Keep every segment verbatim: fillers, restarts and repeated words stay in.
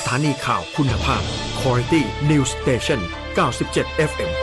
ถานีข่าวคุณภาพ Quality News Station เก้าสิบเจ็ด เอฟ เอ็ม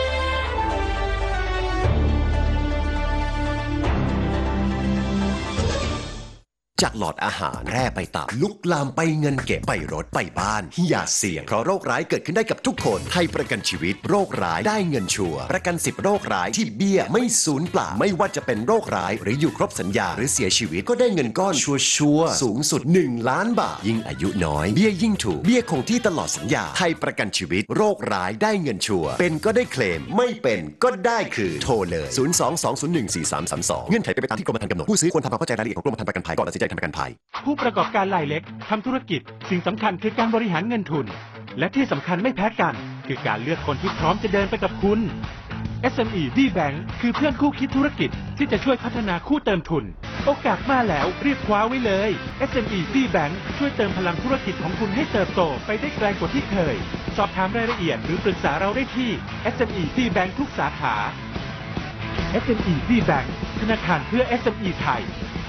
จากหลอดอาหารแร่ไปตับลุกลามไปเงินเก็บไปรถไปบ้านอย่าเสี่ยงเพราะโรคร้ายเกิดขึ้นได้กับทุกคนไทยประกันชีวิตโรคร้ายได้เงินชัวร์ประกันสิบโรคร้ายที่เบี้ยไม่สูญเปล่าไม่ว่าจะเป็นโรคร้ายหรืออยู่ครบสัญญาหรือเสียชีวิตก็ได้เงินก้อนชัวร์สูงสุดหนึ่งล้านบาทยิ่งอายุน้อยเบี้ยยิ่งถูกเบี้ยคงที่ตลอดสัญญาไทยประกันชีวิตโรคร้ายได้เงินชัวร์เป็นก็ได้เคลมไม่เป็นก็ได้คืนโทรเลยศูนย์ สอง สอง ศูนย์ หนึ่ง สี่ สาม สาม สองเงื่อนไขเป็นไปตามที่กรมธรรม์กำหนดผู้ซื้อควรทำความเข้าใจรายละเอียดของกรมธรรม์ประกันภัยก่อนตัดสินใจทำประกันภัยผู้ประกอบการรายเล็กทำธุรกิจสิ่งสำคัญคือการบริหารเงินทุนและที่สำคัญไม่แพ้กันคือการเลือกคนที่พร้อมจะเดินไปกับคุณ เอส เอ็ม อี D-Bank คือเพื่อนคู่คิดธุรกิจที่จะช่วยพัฒนาคู่เติมทุนโอกาสมาแล้วเรียกคว้าไว้เลย เอส เอ็ม อี D-Bank ช่วยเติมพลังธุรกิจของคุณให้เติบโตไปได้ไกลกว่าที่เคยสอบถามรายละเอียดหรือปรึกษาเราได้ที่ เอส เอ็ม อี D-Bank ทุกสาขา เอส เอ็ม อี D-Bank ธนาคารเพื่อ เอส เอ็ม อี ไทย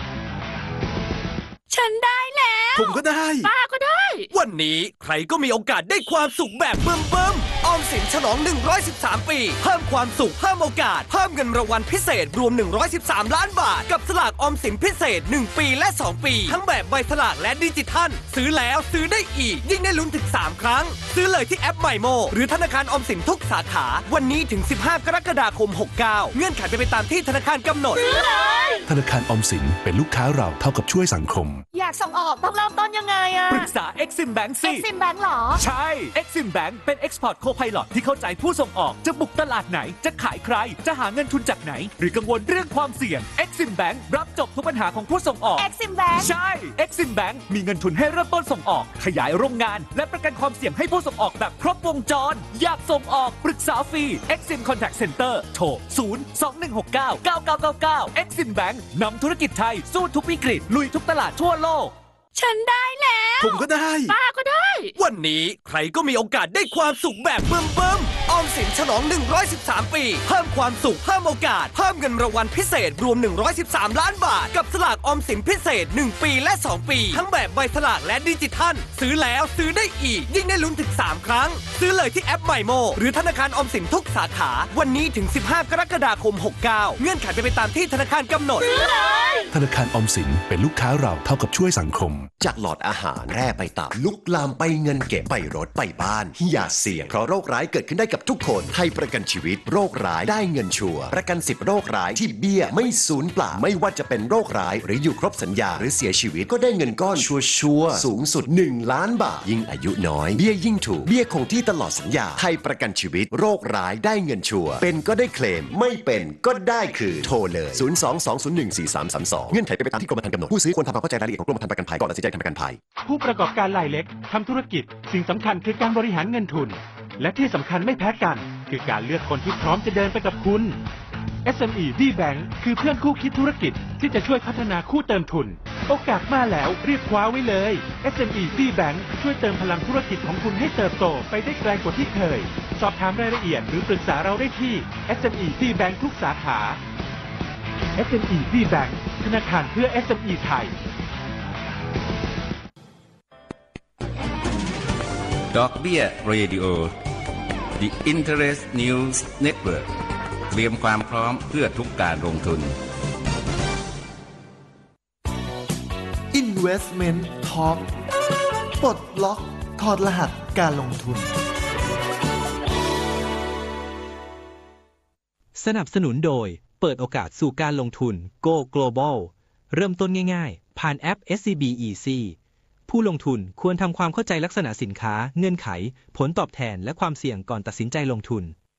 ฉันได้แล้วผมก็ได้ป้าก็ได้วันนี้ใครก็มีโอกาสได้ความสุขแบบเบิ่มๆออมสินฉลองหนึ่งร้อยสิบสามปีเพิ่มความสุขเพิ่มโอกาสเพิ่มเงินรางวัลพิเศษรวมหนึ่งร้อยสิบสามล้านบาทกับสลากออมสินพิเศษหนึ่งปีและสองปีทั้งแบบใบสลากและดิจิทัลซื้อแล้วซื้อได้อีกยิ่งได้ลุ้นถึงสามครั้งซื้อเลยที่แอป MyMo หรือธนาคารออมสินทุกสาขาวันนี้ถึงสิบห้ากรกฎาคมหกเก้าเงื่อนไขเป็นไปตามที่ธนาคารกำหนดซื้อเลยธนาคารออมสินเป็นลูกค้าเราเท่ากับช่วยสังคมอยากส่งออกต้องเริ่มต้นยังไงอะปรึกษา Exim Bank สิ Exim Bank หรอใช่ Exim Bank เป็น Export Co-Pilot ที่เข้าใจผู้ส่งออกจะบุกตลาดไหนจะขายใครจะหาเงินทุนจากไหนหรือกังวลเรื่องความเสี่ยง Exim Bank รับจบทุกปัญหาของผู้ส่งออก Exim Bank ใช่ Exim Bank มีเงินทุนให้เริ่มต้นส่งออกขยายโรงงานและประกันความเสี่ยงให้ผู้ส่งออกแบบครบวงจรอยากส่งออกปรึกษาฟรี Exim Contact Center โทรศูนย์ สอง หนึ่ง หก เก้า เก้า เก้า เก้า เก้า Exim Bank นำธุรกิจไทยสู้ทุกวิกฤตลุยทุกตลาดทั่วโลกฉันได้แล้วผมก็ได้ป้าก็ได้วันนี้ใครก็มีโอกาสได้ความสุขแบบเบิ่มๆออมสินฉลองหนึ่งร้อยสิบสามปีเพิ่มความสุขเพิ่มโอกาสเพิ่มเงินรางวัลพิเศษรวมหนึ่งร้อยสิบสามล้านบาทกับสลากออมสินพิเศษหนึ่งปีและสองปีทั้งแบบใบสลากและดิจิทัลซื้อแล้วซื้อได้อีกยิ่งได้ลุ้นถึงสามครั้งซื้อเลยที่แอป MyMo หรือธนาคารออมสินทุกสาขาวันนี้ถึงสิบห้ากรกฎาคมหกเก้าเงื่อนไขเป็นไปตามที่ธนาคารกำหนดซื้อเลยธนาคารออมสินเป็นลูกค้าเราเท่ากับช่วยสังคมจากหลอดอาหารแร่ไปตับลุกลามไปเงินเก็บไปรถไปบ้านอย่าเสี่ยงเพราะโรคร้ายเกิดขึ้นได้กับทุกคนไทยประกันชีวิตโรคร้ายได้เงินชัวร์ประกันสิบโรคร้ายที่เบี้ยไม่สูญเปล่าไม่ว่าจะเป็นโรคร้ายหรืออยู่ครบสัญญาหรือเสียชีวิตก็ได้เงินก้อนชัวร์สูงสุดหนึ่งล้านบาทยิ่งอายุน้อยเบี้ยยิ่งถูกเบี้ยคงที่ตลอดสัญญาไทยประกันชีวิตโรคร้ายได้เงินชัวร์เป็นก็ได้เคลมไม่เป็นก็ได้คืนโทรเลยศูนย์ สอง สอง ศูนย์ หนึ่ง สี่ สาม สาม สองเงื่อนไขเป็นไปตามที่กรมธรรม์กำหนดผู้ซื้อควรทำความเข้าใจรายละเอียดของกรมธรรม์ประกันภัยก่อนตัดสินใจทำประกันภัยผู้ประกอบการรายเล็กทำธุรกิจสิ่งสำคัญคือการบริหารเงินทุนและที่สำคัญไม่แพ้กันคือการเลือกคนที่พร้อมจะเดินไปกับคุณ เอส เอ็ม อี D-Bank คือเพื่อนคู่คิดธุรกิจที่จะช่วยพัฒนาคู่เติมทุนโอกาสมาแล้วเรียกคว้าไว้เลย เอส เอ็ม อี D-Bank ช่วยเติมพลังธุรกิจของคุณให้เติบโตไปได้ไกลกว่าที่เคยสอบถามรายละเอียดหรือปรึกษาเราได้ที่ เอส เอ็ม อี D-Bank ทุกสาขา เอส เอ็ม อี D-Bank ธนาคารเพื่อ เอส เอ็ม อี ไทยดอกเบี้ยเรดิโอ The Interest News Network เตรียมความพร้อมเพื่อทุกการลงทุน Investment Talk ปลดล็อกถอดรหัสการลงทุนสนับสนุนโดยเปิดโอกาสสู่การลงทุน Go Global เริ่มต้นง่ายๆผ่านแอป เอส ซี บี Easyผู้ลงทุนควรทำความเข้าใจลักษณะสินค้าเงื่อนไขผลตอบแทนและความเสี่ยงก่อนตัดสินใจลงทุน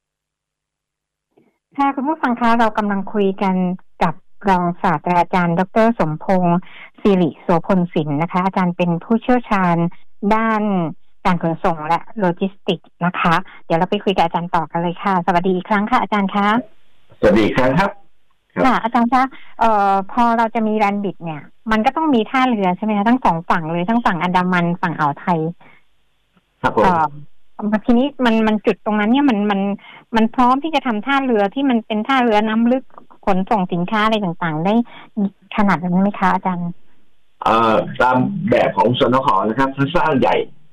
ค่ะคุณผู้ฟังคะเรากำลังคุยกันกับรองศาสตราจารย์ดร.สมพงษ์สิริโสพลสินนะคะอาจารย์เป็นผู้เชี่ยวชาญด้านการขนส่งและโลจิสติกส์นะคะเดี๋ยวเราไปคุยกับอาจารย์ต่อกันเลยค่ะสวัสดีอีกครั้งค่ะอาจารย์คะสวัสดีครับค่ะอาจารย์คะเอ่อพอเราจะมีแลนด์บิดเนี่ยมันก็ต้องมีท่าเรือใช่ไหมคะทั้งสองฝั่งเลยทั้งฝั่งอันดามันฝั่งอ่าวไทยครับผมทีนี้มันมันจุดตรงนั้นเนี่ยมันมันมันพร้อมที่จะทำท่าเรือที่มันเป็นท่าเรือน้ำลึกขนส่งสินค้าอะไรต่างๆได้ขนาดนั้นไหมคะอาจารย์เอ่อตามแบบของสนขนะครับถ้าสร้างใหญ่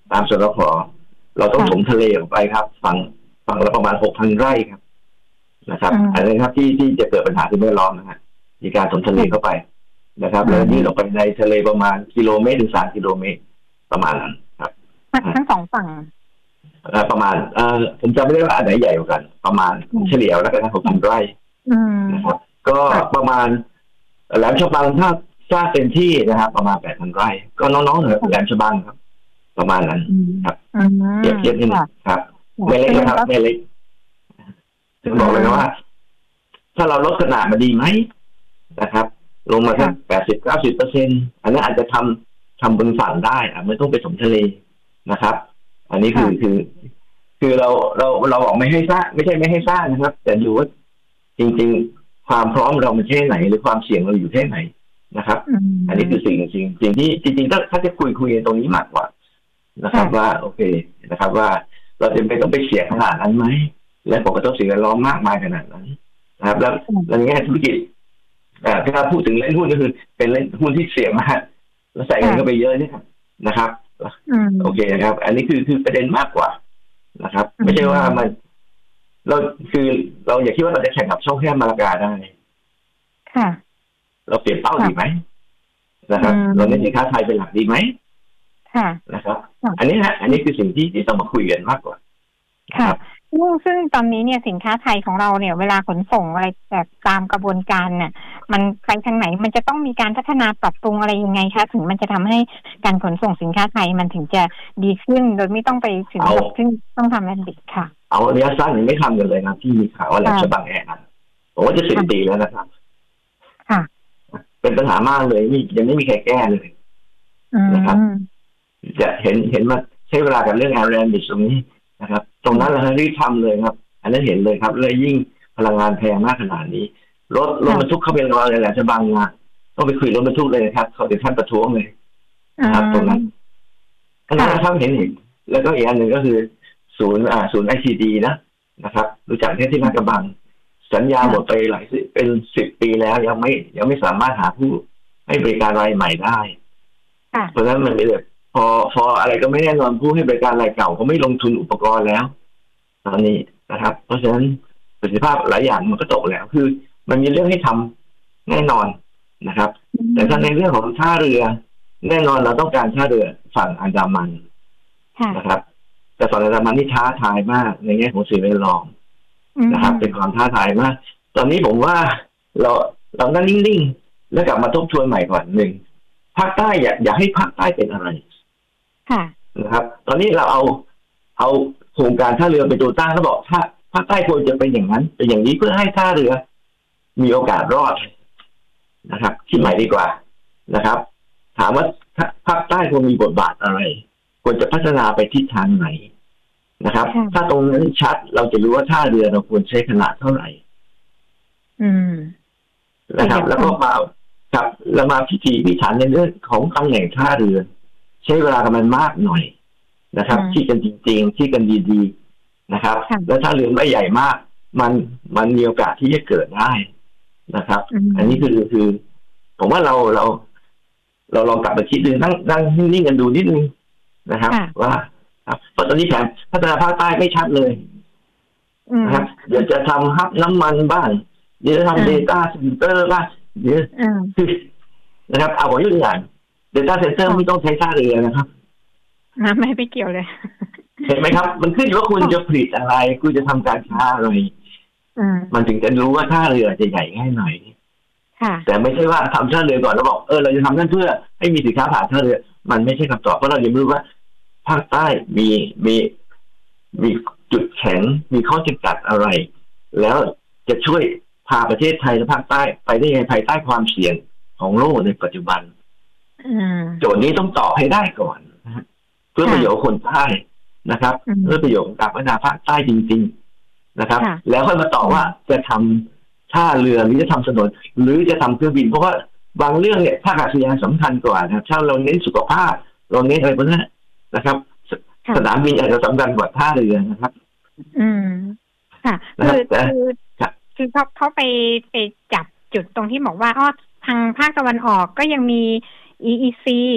ตามสรพเราต้องถมทะเลออกไปครับฝั่งฝั่งละประมาณหกพันไร่ครับนะครับอันนี้ครับที่ที่จะเกิดปัญหาที่แวดล้อมนะฮะมีการถมทะเลเข้าไปนะครับแล้วยื่นออกไปในทะเลประมาณกิโลเมตรถึงสามกิโลเมตรประมาณนั้นครับทั้งสองฝั่งประมาณเอ่อผมจำไม่ได้ว่าอันไหนใหญ่กว่ากันประมาณเฉลี่ยแล้วกันหกพันไร่นะครับก็ประมาณแหลมฉบังถ้าสร้างเต็มที่นะครับประมาณแปดพันไร่ก็น้องๆเหรอแหลมฉบังครับประมาณนั้นครับเทียบเทียบนี่ครับไม่เล็กนะครับไม่เล็กถึงบอกเลยนะว่าถ้าเราลดขนาดมาดีไหมนะครับลงมาสักแปดสิบเก้าสิบเปอร์เซ็นต์อันนี้อาจจะทำทำบนฝั่งได้อ่ะไม่ต้องไปถมทะเลนะครับอันนี้คือคือคือเราเราเราบอกไม่ให้สร้างไม่ใช่ไม่ให้สร้างนะครับแต่ดูว่าจริงๆความพร้อมเรามันแค่ไหนหรือความเสี่ยงเราอยู่แค่ไหนนะครับอันนี้คือสิ่งจริงจริงที่จริงๆถ้าถ้าจะคุยคุยตรงนี้มากกว่านะครับว่าโอเคนะครับว่าเราจะไม่ต้องไปเสี่ยงขนาดนั้นไหมและผลกระทบสิ่งแวดล้อมมากมายขนาดนั้นนะครับแล้วในแง่ธุรกิจถ้าพูดถึงเล่นหุ้นก็คือเป็นเล่นหุ้นที่เสี่ยงมากแล้วใส่เงินเข้าไปเยอะนี่ครับนะครับโอเคนะครับอันนี้คือคือประเด็นมากกว่านะครับไม่ใช่ว่ามันเราคือเราอย่าคิดว่าเราจะแข่งกับช่องแคบมาลากาได้ค่ะเราเปลี่ยนเป้าดีไหมนะครับเราเน้นสินค้าไทยเป็นหลักดีไหมค่ะนะครับอันนี้ฮะอันนี้คือสิ่งที่ที่ต้องมาคุยกันมากกว่าค่ะซึ่งตอนนี้เนี่ยสินค้าไทยของเราเนี่ยเวลาขนส่งอะไรแบบตามกระบวนการเนี่ยมันไปทางไหนมันจะต้องมีการพัฒนาปรับปรุงอะไรยังไงคะถึงมันจะทำให้การขนส่งสินค้าไทยมันถึงจะดีขึ้นโดยไม่ต้องไปถึงกับซึ่งต้องทำแลนดิกค่ะเอาระยะสั้นไม่ทำกันเลยนะที่มีข่าวว่าแหลมฉบังแอร์ผมว่าจะสิบปีแล้วนะครับค่ะเป็นปัญหามากเลยนี่ยังไม่มีใครแก้เลยนะครับจะเห็นเห็นมาใช้เวลากับเรื่องแอร์แลนดิกตรงนี้นะครับตรงนั้นเรารีบทำเลยครับอันนั้นเห็นเลยครับเลยยิ่งพลังงานแพงมากขนาดนี้รถรถบรรทุกเข้าไปรอเลยแหละจะบังงานต้องไปคุยรถบรรทุกเลยครับเขาเดี๋ยวท่านประท้วงเลยนะครับตรงนั้นอันนั้นท่านเห็นเห็นแล้วก็อีกอันหนึ่งก็คือศูนย์อ่าศูนย์ไอซีดีนะนะครับรู้จักที่ลาดกระบังสัญญาหมดไปหลายเป็นสิบปีแล้วยังไม่ยังไม่สามารถหาผู้ให้บริการรายใหม่ได้เพราะฉะนั้นมันไม่เลยพอพออะไรก็ไม่แน่นอนผู้ให้บริการรายเก่าเขาไม่ลงทุนอุปกรณ์แล้วตอนนี้นะครับเพราะฉะนั้นประสิทธิภาพหลายอย่างมันก็ตกแล้วคือมันมีเรื่องให้ทำแน่นอนนะครับแต่ถ้าในเรื่องของท่าเรือแน่นอนเราต้องการท่าเรือฝั่งอันดามันนะครับแต่ฝั่งอันดามันนี่ท้าทายมากในแง่ของสิ่งแวดล้อมนะครับเป็นความท้าทายมากตอนนี้ผมว่าเราเรานั่งนิ่งๆแล้วกลับมาทบทวนใหม่ก่อนหนึ่งภาคใต้อย่าอย่าให้ภาคใต้เป็นอะไรนะครับตอนนี้เราเอาเอาโครงการท่าเรือไปตัวตั้งแล้วบอกถ้าภาคใต้ควรจะเป็นอย่างนั้นเป็นอย่างนี้เพื่อให้ท่าเรือมีโอกาสรอดนะครับคิดใหม่ดีกว่านะครับถามว่าภาคใต้ควรมีบทบาทอะไรควรจะพัฒนาไปทิศทางไหนนะครับถ้าตรงนั้นชัดเราจะรู้ว่าท่าเรือเราควรใช้ขนาดเท่าไหร่นะครับแล้วก็มาครับเรามาพิถีพิถันในเรื่องของตำแหน่งท่าเรือใช้เวลากับมันมากหน่อยนะครับที่กันจริงๆที่กันดีๆนะครับแล้วถ้าเรือไม่ใหญ่มากมันมันมีโอกาสที่จะเกิดได้นะครับอันนี้คือคือผมว่าเราเราเราลองกลับมาคิดดูนั่งนั่งนิ่งกันดูนิดนึงนะครับว่าครับเพราะตอนนี้แผนพัฒนาภาคใต้ไม่ชัดเลยนะครับเดี๋ยวจะทำฮับน้ำมันบ้างเดี๋ยวจะทำ data center บ้างเดี๋ยวนะครับเอาผมยกตัวอย่าง data center ไม่ต้องใช้ท่าเรือนะครับไม่ไปเกี่ยวเลยเห็นไหมครับมันขึ้นอยู่ว่าคุณจะผลิตอะไรคุณจะทำการค้าอะไรมันถึงจะรู้ว่าท่าเรือจะใหญ่แค่ไหนแต่ไม่ใช่ว่าทำท่าเรือก่อนแล้วบอกเออเราจะทำนั่นเพื่อให้มีสินค้าผ่านท่าเรือมันไม่ใช่คำตอบเพราะเรายังไม่รู้ว่าภาคใต้มีมีมีจุดแข็งมีข้อจำกัดอะไรแล้วจะช่วยพาประเทศไทยและภาคใต้ไปได้ยังไงภายใต้ความเสี่ยงของโลกในปัจจุบันโจทย์นี้ต้องตอบให้ได้ก่อนเพื่อประโยชน์คนใต้นะครับเพื่อประโยชน์ของการพัฒนาภาคใต้จริงๆนะครับแล้วค่อยมาตอบว่าจะทำท่าเรือหรือจะทำถนนหรือจะทำเครื่องบินเพราะว่าบางเรื่องเนี่ยท่าอากาศยานสำคัญกว่านะครับถ้าเราเน้นสุขภาพเราเน้นอะไรพวกนั้นนะครับสนามบินอาจจะสำคัญกว่าท่าเรือนะครับอืมค่ะคือคือคือเขาเขาไปไปจับจุดตรงที่บอกว่าอ๋อทางภาคตะวันออกก็ยังมี อี อี ซี น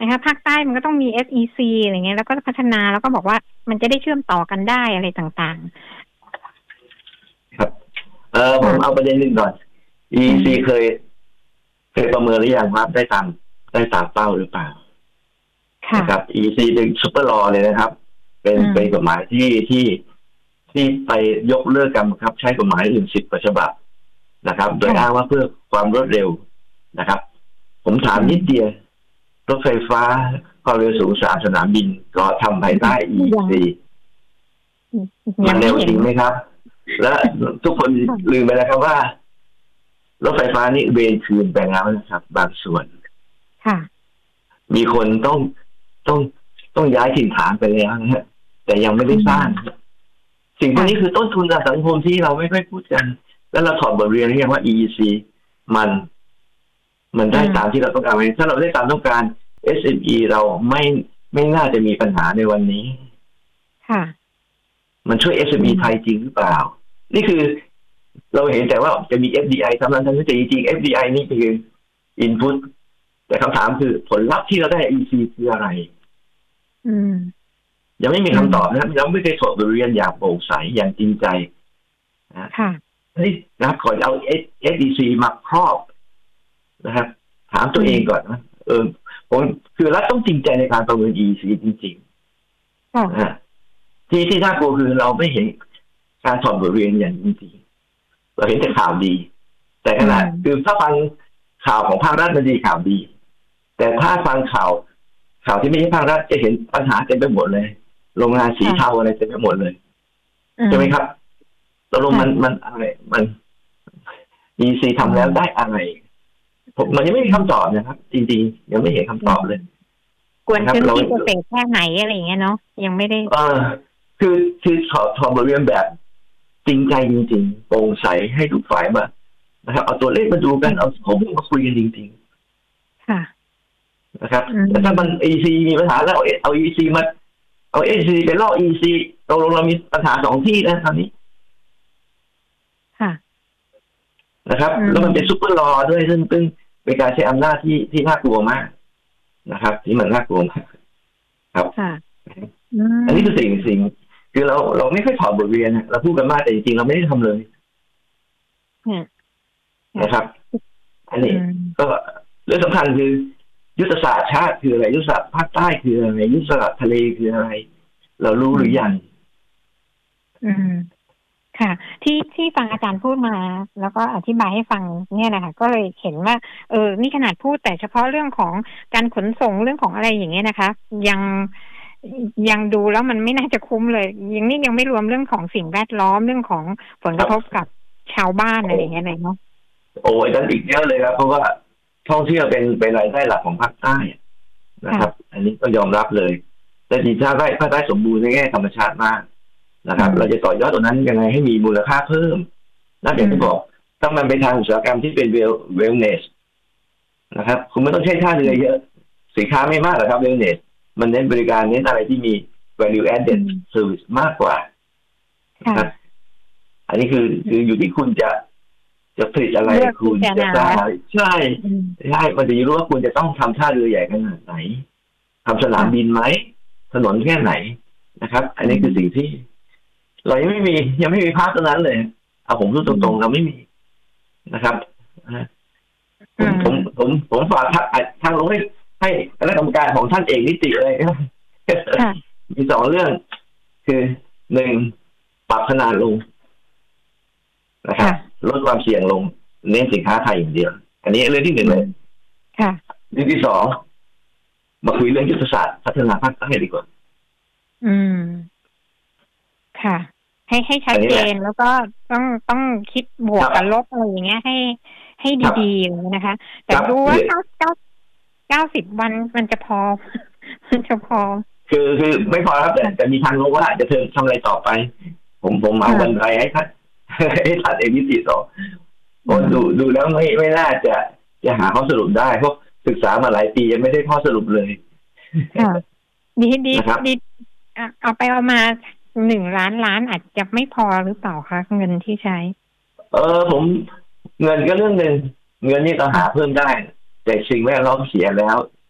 นะคะภาคใต้มันก็ต้องมี เอส อี ซี อะไรเงี้ยแล้วก็พัฒนาแล้วก็บอกว่ามันจะได้เชื่อมต่อกันได้อะไรต่างๆครับเออผมเอาประเด็นหนึ่งก่อน อี อี ซี เคยเคยประเมินหรือยังว่าได้ตามได้ตามเป้าหรือเปล่านะครับ อี อี ซี เป็นซุปเปอร์ลอว์เลยนะครับเป็นเป็นกฎหมายที่ที่ที่ไปยกเลิกการบังคับใช้กฎหมายอื่นสิบกว่าฉบับนะครับโดยอ้างว่าเพื่อความรวดเร็วนะครับผมถามนิดเดียวรถไฟฟ้าความเร็วสูงสามสนามบินก็ทำภายใต้ อี อี ซี มันเร็วจริงไหมครับและทุกคนลืมไปแล้วครับว่ารถไฟฟ้านี่เวรคืนไปแล้วนะครับบางส่วนมีคนต้องต้องต้องย้ายถิ่นฐานไปแล้วนะฮะแต่ยังไม่ได้สร้างสิ่งพวกนี้คือต้นทุนทางสังคมที่เราไม่ค่อยพูดกันแล้วเราถอดบทเรียนเรียกว่า อี อี ซี มันมันได้ตามที่เราต้องการไหมถ้าเราได้ตามต้องการ เอส เอ็ม อี เราไม่ไม่น่าจะมีปัญหาในวันนี้ค่ะมันช่วย เอส เอ็ม อี ไทยจริงหรือเปล่านี่คือเราเห็นแต่ว่าจะมี เอฟ ดี ไอ ทำนั้นทำนี้แต่จริงๆ เอฟ ดี ไอ นี่คือ input แต่คำถามคือผลลัพธ์ที่เราได้ อี อี ซี คืออะไรอืมยังไม่มีคำตอบนะครับยังไม่เคยถอดบทเรียนอย่างโปร่งใสอย่างจริงใจนะค่ะนี่นะครับก่อนเอา เอส ดี ซี มาครอบนะครับถามตัวเองก่อนนะเออผมคือรัฐต้องจริงใจในการประเมิน อี อี ซี จริงๆนะที่ที่น่ากลัวคือเราไม่เห็นการถอดบทเรียนอย่างจริงๆเราเห็นแต่ข่าวดีแต่ขณะคือถ้าฟังข่าวของภาครัฐมันดีข่าวดีแต่ถ้าฟังข่าวข่าวที่ไม่ใช่ภาครัฐจะเห็นปัญหาเต็มไปหมดเลยโรงงานสีเทาอะไรเต็มไปหมดเลยใช่ไหมครับตกลงมันมันอะไรมัน อี ซี ทำแล้วได้อะไรผมมันยังไม่มีคำตอบนะครับจริงๆยังไม่เห็นคำตอบเลยกวนพื้นที่จะเป็นแค่ไหนอะไรอย่างเงี้ยเนาะยังไม่ได้เออคือคือถอดถอดบทเรียนแบบจริงใจจริงๆโปร่งใสให้ทุกฝ่ายมานะครับเอาตัวเลขมาดูกันเอาข้อมูลมาคุยกันจริงๆค่ะนะครับแต่ถ้ามัน อี ซี มีปัญหาแล้วเอา อี ซี มาเอา เอ ซี ไปล่อ อี ซี เราเรามีปัญหาสองที่แล้วตอนนี้ค่ะนะครับแล้วมันเป็นซุปเปอร์ลอว์ด้วยซึ่งซึ่งเป็นการใช้อำนาจที่ที่น่ากลัวมากนะครับที่มันน่ากลัวมากครับอันนี้คือสิ่งสิ่งคือเราเราไม่ค่อยถอดบทเรียนเราพูดกันมากแต่จริงๆเราไม่ได้ทำเลยนะครับอันนี้ก็เรื่องสำคัญคือยุทธศาสตร์ชาติคืออะไรยุทธศาสตร์ภาคใต้คืออะไรยุทธศาสตร์ทะเลคืออะไรเรารู้หรือยังอืมค่ะที่ที่ฟังอาจารย์พูดมาแล้วก็อธิบายให้ฟังเนี่ยนะคะก็เลยเห็นว่าเออนี่ขนาดพูดแต่เฉพาะเรื่องของการขนส่งเรื่องของอะไรอย่างเงี้ยนะคะยังยังดูแล้วมันไม่น่าจะคุ้มเลยยังนี่ยังไม่รวมเรื่องของสิ่งแวดล้อมเรื่องของผลกระทบกับชาวบ้านอะไรอย่างเงี้ยเลยเนาะโอ้ยนั่นอีกเยอะเลยครับเพราะว่าท่องเที่ยวเป็นเป็นรายได้หลักของภาคใต้นะครับอันนี้ก็ยอมรับเลยแต่จริงๆภาคใต้ภาคใต้สมบูรณ์ในแง่ธรรมชาติมากนะครับเราจะต่อยอดตรงนั้นยังไงให้มีมูลค่าเพิ่มนั่นอย่างที่บอกถ้ามันเป็นทางอุตสาหกรรมที่เป็นเวลเวลเนสนะครับคุณไม่ต้องใช้ท่าเรือเยอะสินค้าไม่มากหรอกครับเวลเนสมันเน้นบริการเน้นอะไรที่มี value added service มากกว่าครับอันนี้คือคืออยู่ที่คุณจะจะผลิตอะไรคุณจะสร้างอะไรใช่ใช่มันจะรู้ว่าคุณจะต้องทำท่าเรือใหญ่ขนาดไหนทำสนามบินไหมถนนแค่ไหนนะครับอันนี้คือสิ่งที่เรายังไม่มียังไม่มีภาพตรงนั้นเลยเอาผมพูดตรงๆเราไม่มีนะครับผมผมผมผมฝากทางลงให้ให้คณะกรรมการของท่านเอกนิติเลยมีสองเรื่องคือหนึ่งปรับขนาดลงนะครับลดความเสี่ยงลงเน้นสินค้าไทยอย่างเดียวอันนี้เรื่องที่หนึ่งเลยเรื่องที่สองมาคุยเรื่องยุทธศาสตร์พัฒนาภาคใต้ดีกว่าอืมค่ะให้ให้ชัดเจนแล้วก็ต้องต้องคิดบวกกับลบอะไรอย่างเงี้ยให้ให้ดีๆเลยนะคะแต่รู้ว่าเก้าเก้าเก้าสิบวันมันจะพอมันจะพอคือคือไม่พอครับแต่แต่มีทางลงว่าจะเธอทำอะไรต่อไปผมผมเอาบันไดให้ท่านให้ท่านเอกนิติต่อเพราะดูดูแล้วไม่ไม่น่าจะจะหาข้อสรุปได้เพราะศึกษามาหลายปียังไม่ได้ข้อสรุปเลยดีดีดีเอาไปเอามาหนึ่งล้านล้านอาจจะไม่พอหรือเปล่าคะเงินที่ใช้เออผมเงินก็เรื่องหนึ่งเงินนี่เราหาเพิ่มได้แต่สิ่งแวดล้อมเสียแล้ว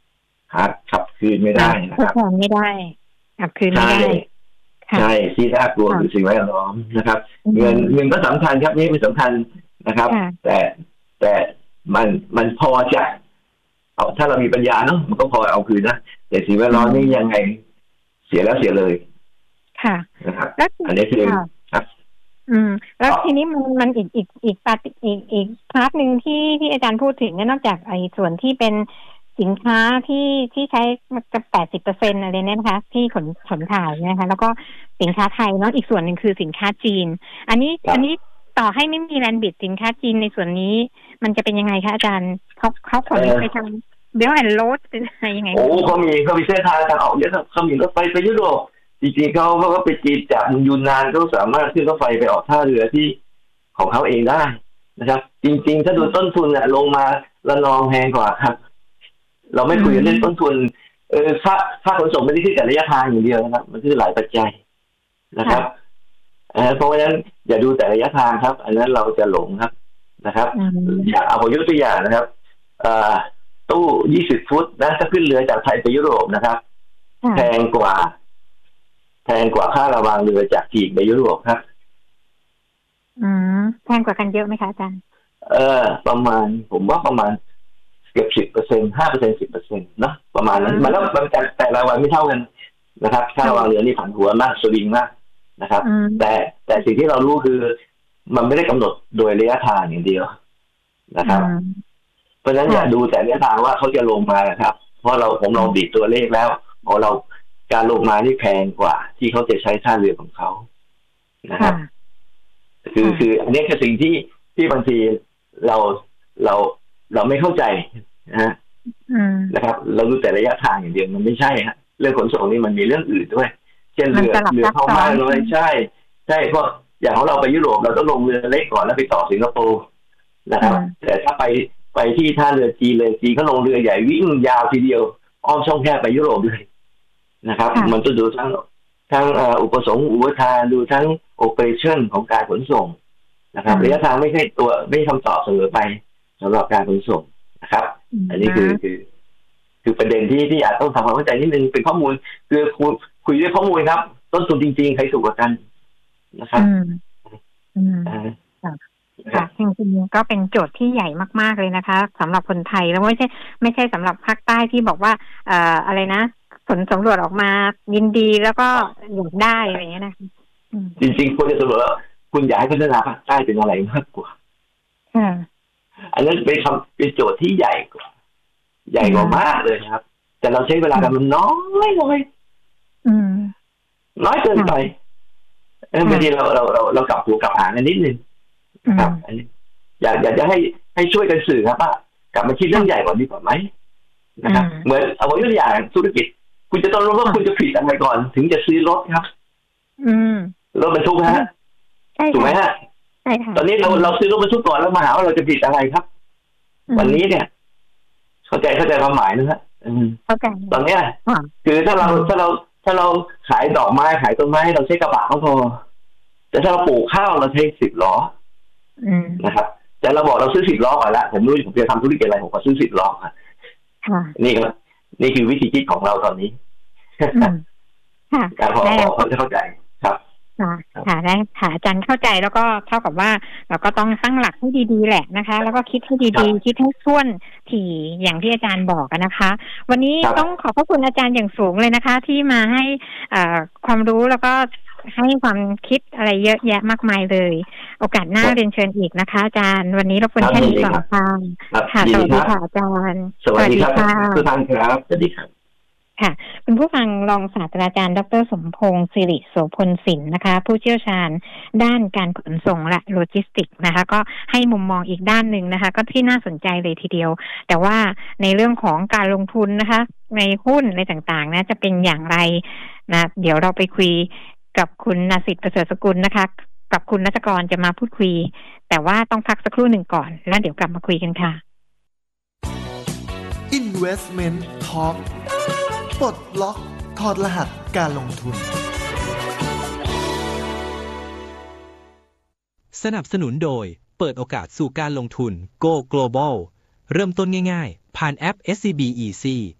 หาขับคืนไม่ได้นะครับทดแทนไม่ได้ขับคืนไม่ได้ใช่ที่น่ากลัวคือสิ่งแวดล้อมนะครับเงินเงินก็สำคัญครับนี่เป็นสำคัญนะครับแต่แต่มันมันพอจะเอาถ้าเรามีปัญญาเนาะมันก็พอเอาคืนนะแต่สิ่งแวดล้อมนี่ยังไงเสียแล้วเสียเลยค่ะนะครับอันนี้คือครับอืมแล้วทีนี้มันมันอีกอีกอีกปาร์ตอีกอีกพาร์ทหนึ่งที่ที่อาจารย์พูดถึงเนี่ยนอกจากไอ้ส่วนที่เป็นสินค้าที่ที่ใช้จะแปดสิบเปอร์เซ็นต์อะไรเนี่ยนะคะที่ขนขนถ่ายนะคะแล้วก็สินค้าไทยเนาะอีกส่วนหนึ่งคือสินค้าจีนอันนี้อันนี้ต่อให้ไม่มีแลนด์บิดสินค้าจีนในส่วนนี้มันจะเป็นยังไงคะอาจารย์เขาเขาขนไปทางเดี๋ยวแอนโรดเป็นอะไรยังไงโอ้เขามีเขามีเส้นทางทางออกเยอะเขามีรถไฟไปยุโรปจริงๆเขาเขาก็ไปจีนจากยูนนานเขาสามารถขึ้นรถไฟไปออกท่าเรือที่ของเขาเองได้นะครับจริงๆถ้าดูต้นทุนเนี่ยลงมาละนองแพงกว่าครับเราไม่คุยเรื่องต้นทุนเออค่าค่าขนส่งไม่ได้ขึ้นแต่ระยะทางอย่างเดียวนะครับมันคือหลายปัจจัยนะครับเพราะฉะนั้นอย่าดูแต่ระยะทางครับอันนั้นเราจะหลงครับนะครับอย่างเอาผมยกตัวอย่างนะครับตู้ยี่สิบฟุตนะถ้าขึ้นเรือจากไทยไปยุโรปนะครับแพงกว่าแพงกว่าค่าระวางเรือจากจีนไปยุโรปครับอืมแพงกว่ากันเยอะไหมคะอาจารย์เออประมาณผมว่าประมาณเกือบสิบเปอร์เซ็นต์ห้าเปอร์เซ็นต์สิบเปอร์เซ็นต์นะประมาณนั้นมันแล้วมันแต่ละวันไม่เท่ากันนะครับค่าระวางเรือนี่ผันผวนมากสวิงมากนะครับแต่แต่สิ่งที่เรารู้คือมันไม่ได้กำหนดโดยระยะทางอย่างเดียวนะครับเพราะฉะนั้นอย่าดูแต่ระยะทางว่าเขาจะลงมานะครับเพราะเราผมลองดีดตัวเลขแล้วพอเราการลงมานี่แพงกว่าที่เขาจะใช้ท่าเรือของเขานะครับคือคืออันนี้คือสิ่งที่ที่บางทีเราเราเราไม่เข้าใจนะฮะนะครับเราดูแต่ระยะทางอย่างเดียวมันไม่ใช่ฮะเรื่องขนส่งนี่มันมีเรื่องอื่นด้วยเช่นเรือเรือเข้ามาเลยใช่ใช่เพราะอย่างของเราไปยุโรปเราต้องลงเรือเล็กก่อนแล้วไปต่อสิงคโปร์นะครับแต่ถ้าไปไปที่ท่าเรือจีนเลยจีนเขาลงเรือใหญ่วิ่งยาวทีเดียวอ้อมช่องแคบไปยุโรปเลยนะครับมันต้องดูทั้งทั้งอุปสงค์อุปทานดูทั้งโอเปอเรชั่นของการขนส่งนะครับระยะทางไม่ใช่ตัวไม่คำตอบเสมอไปสำหรับการขนส่งนะครับอันนี้คือคือคือประเด็นที่ที่อาจต้องทำความเข้าใจนิดนึงเป็นข้อมูลคือคุยคุยด้วยข้อมูลครับต้นทุนจริงๆใครถูกกว่ากันนะครับอืมค่ะจริงๆก็เป็นโจทย์ที่ใหญ่มากๆเลยนะคะสำหรับคนไทยแล้วไม่ใช่ไม่ใช่สำหรับภาคใต้ที่บอกว่าเอ่ออะไรนะผลสำรวจออกมายินดีแล้วก็อยากได้อะไรอย่างเงี้ยนะจริงๆควรจะสำรวจว่าคุณอยากให้พัฒนาภาคใต้เป็นอะไรมากกว่าอันนั้นเป็นคำเป็นโจทย์ที่ใหญ่กว่าใหญ่กว่ามากเลยครับแต่เราใช้เวลากันมันน้อยน้อยน้อยเกินไปบางทีเราเราเราเรากลับหัวกลับหางกันนิดนึงครับอันนี้อยากอยากจะให้ให้ช่วยกันสื่อครับว่ากลับมาคิดเรื่องใหญ่กว่านี้ก่อนไหมนะครับเหมือนเอาตัวอย่างธุรกิจคุณจะต้องรู้ว่าคุณจะผิดอะไรก่อนถึงจะซื้อรถครับรถบรรทุกฮะถูกไหมฮะตอนนี้เราเราซื้อรถบรรทุกก่อนแล้วมาหาว่าเราจะผิดอะไรครับวันนี้เนี่ยเข้าใจเข้าใจความหมายนะฮะตอนนี้คือถ้าเราถ้าเราถ้าเราขายดอกไม้ขายต้นไม้เราใช้กระบะก็พอแต่ถ้าเราปลูกข้าวเราใช้สิบล้อนะครับแต่เราบอกเราซื้อสิบล้อก่อนละผมรู้ผมจะทำธุรกิจอะไรผมก็ซื้อสิบล้อค่ะนี่ครับนี่คือวิธีคิดของเราตอนนี้การพอเขาจะเข้าใจครับค่ะค่ะได้ค่ะอาจารย์เข้าใจแล้วก็เท่ากับว่าเราก็ต้องตั้งหลักให้ดีๆแหละนะคะแล้วก็คิดให้ดีๆคิดให้ส่วนถี่อย่างที่อาจารย์บอกนะคะวันนี้ต้องขอบพระคุณอาจารย์อย่างสูงเลยนะคะ ที่มาให้ความรู้แล้วก็ให้ความคิดอะไรเยอะแยะมากมายเลยโอกาสหน้าเรียนเชิญอีกนะคะอาจารย์วันนี้เราควรแค่นี้ก่อนค่ะค่ะสวัสดีค่ะอาจารย์สวัสดีครับทุกท่านครับสวัสดีครับค่ะคุณผู้ฟังรองศาสตราจารย์ดร.สมพงษ์สิริโสพลสินนะคะผู้เชี่ยวชาญด้านการขนส่งและโลจิสติกส์นะคะก็ให้มุมมองอีกด้านหนึ่งนะคะก็ที่น่าสนใจเลยทีเดียวแต่ว่าในเรื่องของการลงทุนนะคะในหุ้นในต่างๆนะจะเป็นอย่างไรนะเดี๋ยวเราไปคุยกับคุณณสิทธิ์ประเสริฐสกุลนะคะกับคุณณัฐกรจะมาพูดคุยแต่ว่าต้องพักสักครู่หนึ่งก่อนแล้วเดี๋ยวกลับมาคุยกันค่ะ Investment Talk ปลดล็อกถอดรหัสการลงทุนสนับสนุนโดยเปิดโอกาสสู่การลงทุน Go Global เริ่มต้นง่ายๆผ่านแอป เอส ซี บี Easy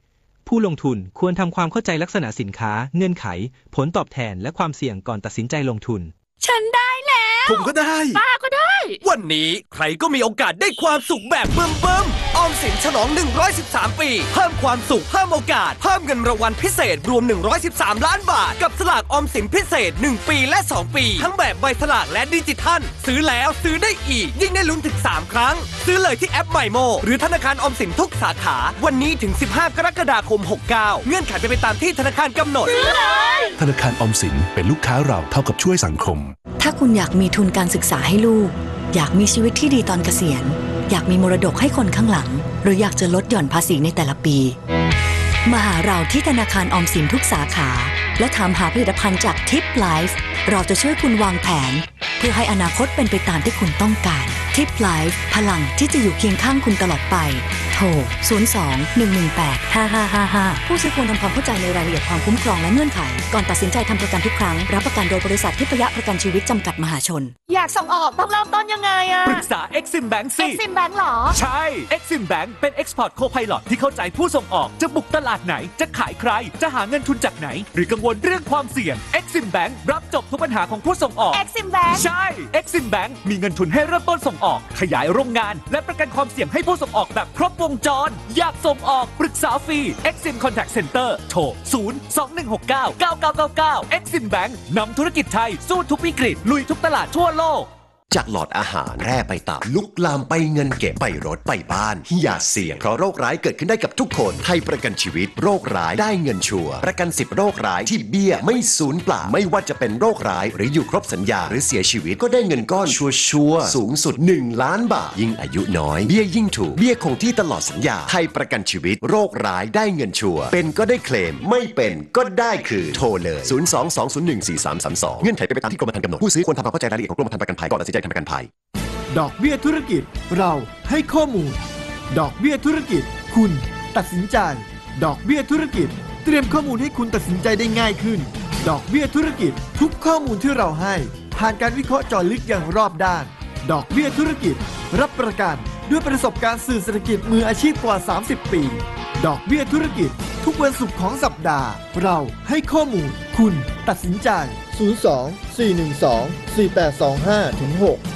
ผู้ลงทุนควรทำความเข้าใจลักษณะสินค้าเงื่อนไขผลตอบแทนและความเสี่ยงก่อนตัดสินใจลงทุนฉันได้แล้วผมก็ได้ป้าก็ได้วันนี้ใครก็มีโอกาสได้ความสุขแบบเบิ่มเบิ่มออมสินฉลองหนึ่งร้อยสิบสามปีเพิ่มความสุขเพิ่มโอกาสเพิ่มเงินรางวัลพิเศษรวมหนึ่งร้อยสิบสามล้านบาทกับสลากออมสินพิเศษหนึ่งปีและสองปีทั้งแบบใบสลากและดิจิทัลซื้อแล้วซื้อได้อีกยิ่งได้ลุ้นถึงสามครั้งซื้อเลยที่แอป MyMo หรือธนาคารออมสินทุกสาขาวันนี้ถึงสิบห้ากรกฎาคมหกเก้าเงื่อนไขเป็นไปตามที่ธนาคารกำหนดซื้อเลยธนาคารออมสินเป็นลูกค้าเราเท่ากับช่วยสังคมถ้าคุณอยากมีทุนการศึกษาให้ลูกอยากมีชีวิตที่ดีตอนเกษียณอยากมีมรดกให้คนข้างหลังหรืออยากจะลดหย่อนภาษีในแต่ละปีมาหาเราที่ธนาคารออมสินทุกสาขาและถามหาผลิตภัณฑ์จากทิปไลฟ์เราจะช่วยคุณวางแผนเพื่อให้อนาคตเป็นไปตามที่คุณต้องการทิปไลฟ์พลังที่จะอยู่เคียงข้างคุณตลอดไปโทร ศูนย์ สอง หนึ่ง หนึ่ง แปด ห้า ห้า ห้า ห้า ผู้ซื้อควรทำความเข้าใจในรายละเอียดความคุ้มครองและเงื่อนไขก่อนตัดสินใจทำประกันทุกครั้งรับประกันโดยบริษัททิพยประกันชีวิตจำกัดมหาชนอยากส่งออกต้องเริ่มต้นยังไงอะปรึกษา Exim Bank สิ Exim Bank หรอใช่ Exim Bank เป็น Export Co-Pilot ที่เข้าใจผู้ส่งออกจะบุกตลาดไหนจะขายใครจะหาเงินทุนจากไหนหรือกังวลเรื่องความเสี่ยง Exim Bank รับจบทุกปัญหาของผู้ส่งออก Exim Bank ใช่ Exim Bank มีเงินทุนให้เริ่มต้นส่งออกขยายโรงงานและประกันความเสี่ยงให้ผู้ส่งออกแบบครบวงจรอยากส่งออกปรึกษาฟรี Exim Contact Center โทร ศูนย์ สอง หนึ่ง หก เก้า เก้า เก้า เก้า เก้า Exim Bank นำธุรกิจไทยสู้ทุกวิกฤตลุยทุกตลาดทั่วโลกจากหลอดอาหารแร่ไปตับลุกลามไปเงินเก็บไปรถไปบ้านอย่าเสี่ยงเพราะโรคร้ายเกิดขึ้นได้กับทุกคนไทยประกันชีวิตโรคร้ายได้เงินชัวร์ประกันสิบโรคร้ายที่เบี้ยไม่สูญเปล่าไม่ว่าจะเป็นโรคร้ายหรืออยู่ครบสัญญาหรือเสียชีวิตก็ได้เงินก้อนชัวร์ๆสูงสุดหนึ่งล้านบาทยิ่งอายุน้อยเบี้ยยิ่งถูกเบี้ยคงที่ตลอดสัญญาไทยประกันชีวิตโรคร้ายได้เงินชัวร์เป็นก็ได้เคลมไม่เป็นก็ได้คือโทรเลยศูนย์ สอง สอง ศูนย์ หนึ่ง สี่ สาม สาม สองเงื่อนไขเป็นไปตามที่กรมธรรม์กำหนดผู้ซื้อควรทำความเข้าใจรายละเอียดของกรมธรรม์ประกันภัยก่อนตัดสินใจทำประกันภัยดอกเบี้ยธุรกิจเราให้ข้อมูลดอกเบี้ยธุรกิจคุณตัดสินใจดอกเบี้ยธุรกิจเตรียมข้อมูลให้คุณตัดสินใจได้ง่ายขึ้นดอกเบี้ยธุรกิจทุกข้อมูลที่เราให้ผ่านการวิเคราะห์เจาะลึกอย่างรอบด้านดอกเบี้ยธุรกิจรับประกันด้วยประสบการณ์สื่อเศรษฐกิจมืออาชีพกว่าสามสิบปีดอกเบี้ยธุรกิจทุกวันศุกร์ของสัปดาห์เราให้ข้อมูลคุณตัดสินใจศูนย์ สอง สี่ หนึ่ง สอง สี่ แปด สอง ห้า ถึง หก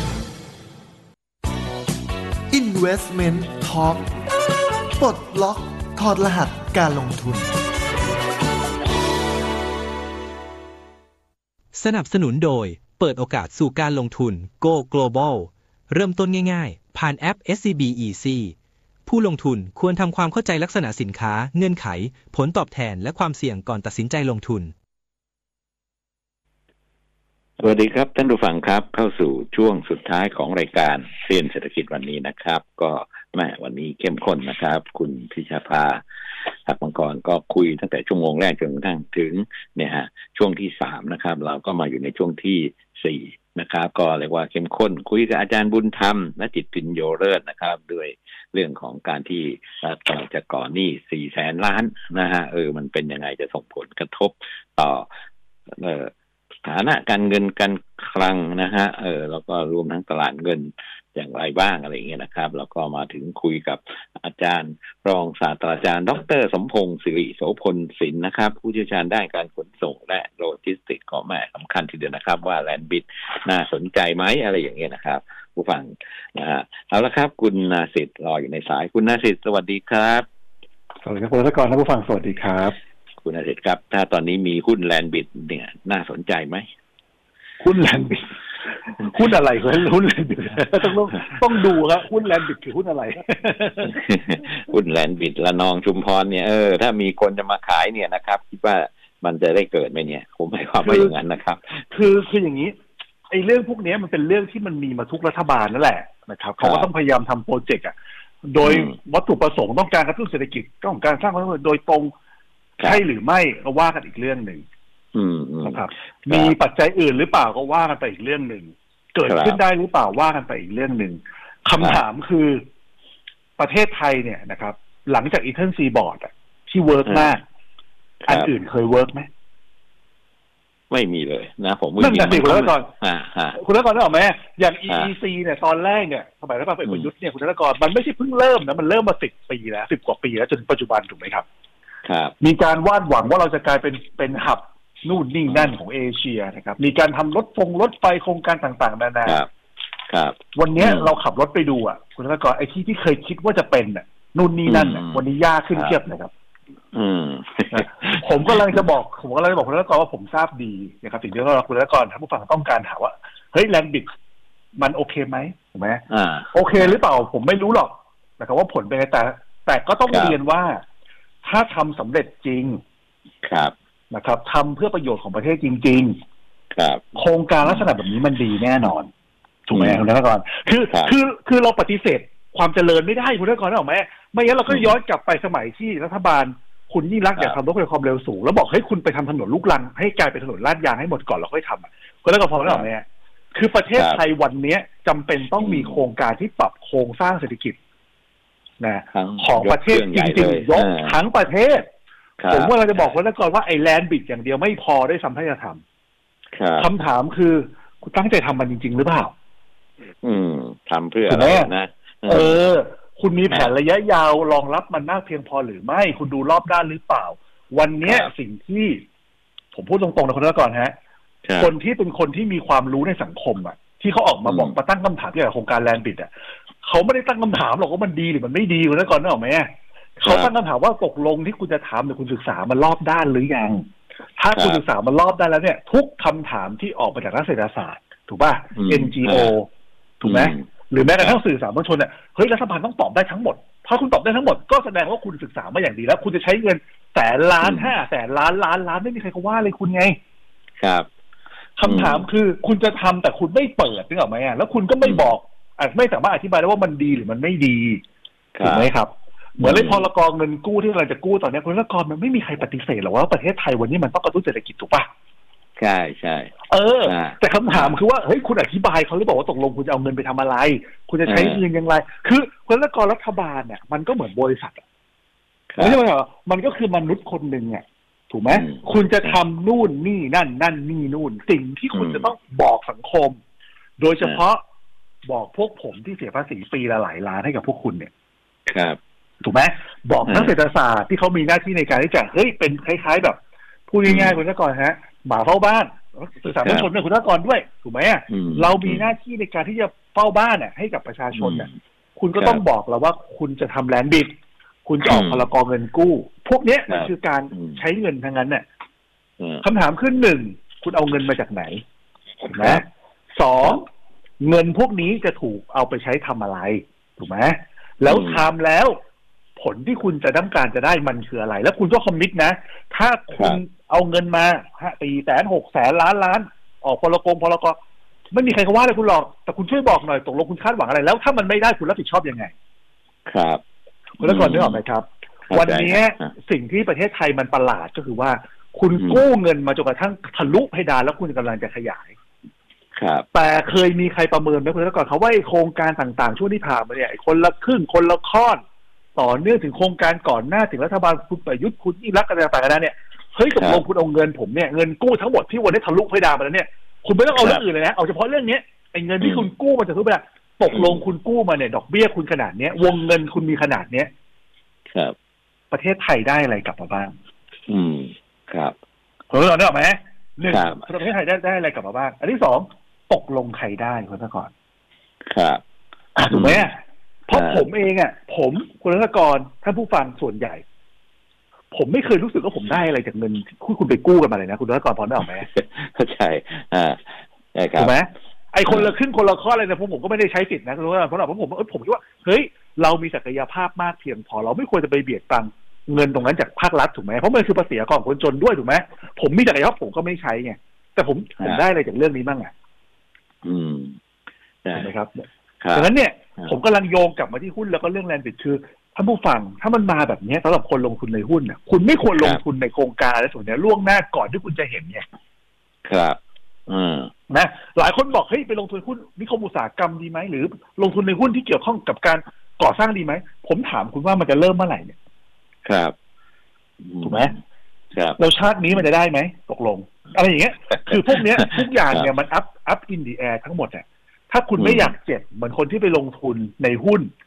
Investment Talk ปลดล็อกถอดรหัสการลงทุนสนับสนุนโดยเปิดโอกาสสู่การลงทุน Go Global เริ่มต้นง่ายๆผ่านแอป เอส ซี บี Easy ผู้ลงทุนควรทำความเข้าใจลักษณะสินค้าเงื่อนไขผลตอบแทนและความเสี่ยงก่อนตัดสินใจลงทุนสวัสดีครับท่านผู้ฟังครับเข้าสู่ช่วงสุดท้ายของรายการเซียนเศรษฐกิจวันนี้นะครับก็แม่วันนี้เข้มข้นนะครับคุณพิชาภาทักมังกรก็คุยตั้งแต่ชั่วโมงแรกจนกระทั่งถึงเนี่ยฮะช่วงที่สามนะครับเราก็มาอยู่ในช่วงที่สี่นะครับก็เรียกว่าเข้มข้นคุยกับอาจารย์บุญธรรมและจิตพิญโยเลิศนะครับด้วยเรื่องของการที่รัฐกำลังจะก่อหนี้สี่แสนล้านนะฮะเออมันเป็นยังไงจะส่งผลกระทบต่อเอ่อฐานะการเงินการคลังนะฮะเออแล้วก็รวมทั้งตลาดเงินอย่างไรบ้างอะไรอย่างเงี้ยนะครับแล้วก็มาถึงคุยกับอาจารย์รองศาสตราจารย์ดร.สมพงษ์สิริโสพลศิลป์นะครับผู้เชี่ยวชาญด้านการขนส่งและโลจิสติกส์ก็แม่สำคัญทีเดียวนะครับว่าแลนด์บิดน่าสนใจไหมอะไรอย่างเงี้ยนะครับผู้ฟังนะฮะเอาละครับคุณนาสิทธิ์รออยู่ในสายคุณนาสิทธิ์สวัสดีครับสวัสดีครับคุณรัตกรท่านผู้ฟังสวัสดีครับคุณนาสิทธิ์ครับถ้าตอนนี้มีหุ้นแลนด์บิดเนี่ยน่าสนใจไหมหุ้นแลนด์บิดหุ้นอะไรครับหุ้นแลนด์บิดต้องต้องดูครับหุ้นแลนด์บิดคือหุ้นอะไรหุ้นแลนด์บิดละนองชุมพรเนี่ยเออถ้ามีคนจะมาขายเนี่ยนะครับคิดว่ามันจะได้เกิดไหมเนี่ยผมหมายความว่าอย่างนั้นนะครับคือคืออย่างนี้ไอ้เรื่องพวกนี้มันเป็นเรื่องที่มันมีมาทุกรัฐบาลนั่นแหละนะครับเขาก็ต้องพยายามทำโปรเจกต์อ่ะโดยวัตถุประสงค์ต้องการกระตุ้นเศรษฐกิจต้องการสร้างความโดยตรงใช่หรือไม่ก็ว่ากันอีกเรื่องหนึ่งนะครับมีปัจจัยอื่นหรือเปล่าก็ว่ากันไปอีกเรื่องหนึ่งเกิดขึ้นได้หรือเปล่าว่ากันไปอีกเรื่องหนึ่งคำถามคือประเทศไทยเนี่ยนะครับหลังจากอีเทิร์นซีบอร์ดอ่ะที่เวิร์กมากอันอื่นเคยเวิร์กไหมไม่มีเลยนะผมนั่นแต่คุณรัตกรคุณรัตกรนึกออกไหมอย่าง อี อี ซี เนี่ยตอนแรกเนี่ยสมัยรัฐบาลพลเอกประยุทธ์เนี่ยคุณรัตกรมันไม่ใช่เพิ่งเริ่มนะมันเริ่มมาสิบปีแล้วสิบกว่าปีแล้วจนปัจจุบันถูกไหมครับมีการวาดหวังว่าเราจะกลายเป็นเป็นหับนู่นนี่นั่นของเอเชียนะครับมีการทำรถฟงรถไฟโครงการต่างๆนานาวันนี้เราขับรถไปดูอ่ะคุณธนกรไอ้ที่ที่เคยคิดว่าจะเป็นอ่ะนู่นนี่นั่นอ่ะวันนี้ยากขึ้นเทียบนะครับผมก็เลยจะบอกผมก็เลยบอกคุณธนกรว่าผมทราบดีนะครับสิ่งที่เราคุณธนกรท่านผู้ฟังต้องการถามว่าเฮ้ยแลนด์บิดมันโอเคไหมถูกไหมโอเคหรือเปล่าผมไม่รู้หรอกนะครับว่าผลเป็นไงแต่แต่ก็ต้องเรียนว่าถ้าทำสำเร็จจริงครับนะครับทำเพื่อประโยชน์ของประเทศจริงๆครับโครงการลักษณะแบบนี้มันดีแน่นอนถูกไหมคุณธนกรคือคือคือเราปฏิเสธความเจริญไม่ได้คุณธนกรถูกไหมไม่งั้นเราก็ย้อนกลับไปสมัยที่รัฐบาลคุณยิ่งรักอยากทำรถไฟความเร็วสูงแล้วบอกให้คุณไปทำถนนลูกรังให้กลายเป็นถนนลาดยางให้หมดก่อนแล้วค่อยทำอ่ะคุณธนกรพอไหมล่ะเนี่ยคือประเทศไทยวันนี้จำเป็นต้องมีโครงการที่ปรับโครงสร้างเศรษฐกิจนะของประเทศจริงๆยกทั้งประเทศผมว่าเราจะบอกคุณธนกรว่าไอ้แลนด์บิดอย่างเดียวไม่พอได้ซ้ำถ้าจะทำคำถามคือคุณตั้งใจทำมันจริงๆหรือเปล่าอืมทำเพื่ออะไรนะเออคุณมีแผนระยะยาวรองรับมันมากเพียงพอหรือไม่คุณดูรอบด้านหรือเปล่าวันนี้สิ่งที่ผมพูดตรงๆนะคุณธนกรฮะคนที่เป็นคนที่มีความรู้ในสังคมอ่ะที่เขาออกมาบอกมาตั้งคำถามเกี่ยวกับโครงการแลนด์บิดอ่ะเขาไม่ได้ตั้งคำถามหรอกว่ามันดีหรือมันไม่ดีคุณธนกรนึกออกไหมเขาตั้งคำถามว่าตกลงที่คุณจะทำเนี่ยคุณศึกษามันรอบด้านหรือยังถ้าคุณศึกษามันรอบด้านแล้วเนี่ยทุกคำถามที่ออกมาจากนักเศรษฐศาสตร์ถูกป่ะ เอ็น จี โอ ถูกไหมหรือแม้กระทั่งสื่อสารมวลชนเนี่ยเฮ้ยรัฐบาลต้องตอบได้ทั้งหมดถ้าคุณตอบได้ทั้งหมดก็แสดงว่าคุณศึกษามาอย่างดีแล้วคุณจะใช้เงินแสนล้านห้าแสนล้านล้านล้านไม่มีใครเขาว่าเลยคุณไงครับคำถามคือคุณจะทำแต่คุณไม่เปิดนึกออกไหมอ่ะแล้วคุณก็ไม่บอกอาจไม่สามารถอธิบายได้ว่ามันดีหรือมันไม่ดีถูกไหมครับเหมือนเลยพรกเงินกู้ที่เราจะกู้ตอนนี้คุณธนกรมันไม่มีใครปฏิเสธหรอกว่าประเทศไทยวันนี้มันต้องกระตุ้นเศรษฐกิจถูกป่ะใช่ใช่เออแต่คำถามคือว่าเฮ้ยคุณอธิบายเขาหรือเปล่าว่าตกลงคุณจะเอาเงินไปทำอะไรคุณจะใช้เงินยังไงคือคุณธนกรรัฐบาลเนี่ยมันก็เหมือนบริษัทไม่ใช่เหรอมันก็คือมนุษย์คนหนึ่งอ่ะถูกไหมคุณจะทำนู่นนี่นั่นนั่นนี่นู่นสิ่งที่คุณจะต้องบอกสังคมโดยเฉพาะบอกพวกผมที่เสียภาษีปีละหลายล้านให้กับพวกคุณเนี่ยครับถูกไหมบอกนักเศรษฐศาสตร์ที่เขามีหน้าที่ในการที่จะเฮ้ยเป็นคล้ายๆแบบพูดง่ายๆคุณธนกรฮะหมาเฝ้าบ้านสื่อสารมวลชนเป็นคุณธนกรด้วยถูกไหมอ่ะเรามีหน้าที่ในการที่จะเฝ้าบ้านเนี่ยให้กับประชาชนเนี่ยคุณก็ต้องบอกเราว่าคุณจะทำแลนด์บิดคุณจะออกพรกเงินกู้พวกเนี้ยมันคือการใช้เงินทั้งนั้นเนี่ยคำถามขึ้นหนึ่งคุณเอาเงินมาจากไหนถูกไหมสองเงินพวกนี้จะถูกเอาไปใช้ทำอะไรถูกไหมแล้วทำแล้วผลที่คุณจะต้องการจะได้มันคืออะไรแล้วคุณก็คอมมิตนะถ้าคุณเอาเงินมาฮะสี่แสนหกแสนล้านล้านออกพรกพรกไม่มีใครเขาว่าเลยคุณหรอกแต่คุณช่วยบอกหน่อยตกลงคุณคาดหวังอะไรแล้วถ้ามันไม่ได้คุณรับผิดชอบยังไงครับคุณละก่อนนึกออกไหมครับวันนี้สิ่งที่ประเทศไทยมันประหลาดก็คือว่าคุณกู้เงินมาจนกระทั่งทะลุเพดานแล้วคุณกำลังจะขยายครับแต่เคยมีใครประเมินไหมคุณละก่อนเขาว่าโครงการต่างๆช่วงที่ผ่านมาเนี่ยคนละครึ่งคนละข้อนต่อเนื่องถึงโครงการก่อนหน้าถึงรัฐบาลคุณประยุทธ์คุณยิ่งรักอะไรต่างๆนั้นเนี่ยเฮ้ยตกลงคุณเอาเงินผมเนี่ยเงินกู้ทั้งหมดที่วันนี้ทะลุเพดานมาแล้วเนี่ยคุณไม่ต้องเอาเรื่องอื่นเลยนะเอาเฉพาะเรื่องนี้ไอ้เงินที่คุณกู้มาจากทุกแบบตกลงคุณกู้มาเนี่ยดอกเบี้ยคุณขนาดเนี้ยวงเงินคุณมีขนาดเนี้ยครับประเทศไทยได้อะไรกลับมาบ้างอืมครับเฮ้ยเราได้ไหมหนึ่งประเทศไทยได้ได้อะไรกลับมาบ้างอันที่สองตกลงใครได้คุณธนกรครับถูกไหมเพราะผมเองอ่ะผมคุณธนกรท่านผู้ฟังส่วนใหญ่ผมไม่เคยรู้สึกว่าผมได้อะไรจากเงินที่คุณไปกู้กันมาเลยนะคุณธนกรพอได้หรือไม่เข้าใจอ่าใช่ครับถูกไหมไอ้คนละครึ่งคนละข้ออะไรนะผมผมก็ไม่ได้ใช้สิทธินะคุณธนกรเพราะผมผมผมคิดว่าเฮ้ยเรามีศักยภาพมากเพียงพอเราไม่ควรจะไปเบียดบังเงินตรงนั้นจากภาครัฐถูกไหมเพราะมันคือภาษีของคนจนด้วยถูกไหมผมมีศักยภาพผมก็ไม่ใช้ไงแต่ผมผมได้อะไรจากเรื่องนี้บ้างอ่ะอืมใช่ไหมครับดังนั้นเนี่ยผมกำลังโยงกลับมาที่หุ้นแล้วก็เรื่องแลนด์บิดคือท่านผู้ฟังถ้ามันมาแบบนี้สำหรับคนลงทุนในหุ้นน่ะคุณไม่ควรลงทุนในโครงการอะไรส่วนนี้ล่วงหน้าก่อนที่คุณจะเห็นไงครับอืมนะหลายคนบอกเฮ้ยไปลงทุนหุ้นนิคมอุตสาหกรรมดีไหมหรือลงทุนในหุ้นที่เกี่ยวข้องกับการก่อสร้างดีไหมผมถามคุณว่ามันจะเริ่มเมื่อไหร่เนี่ยครับถูกไหมครับเราชาตินี้มันจะได้ไหมตกลงอะไรอย่างเงี้ยคือพวกเนี้ยทุกอย่างเนี่ยมันอัพอัพอินดีแอร์ทั้งหมดเนี่ยถ้าคุณไม่อยากเจ็บเหมือนคนที่ไปลงทุนในหุ้น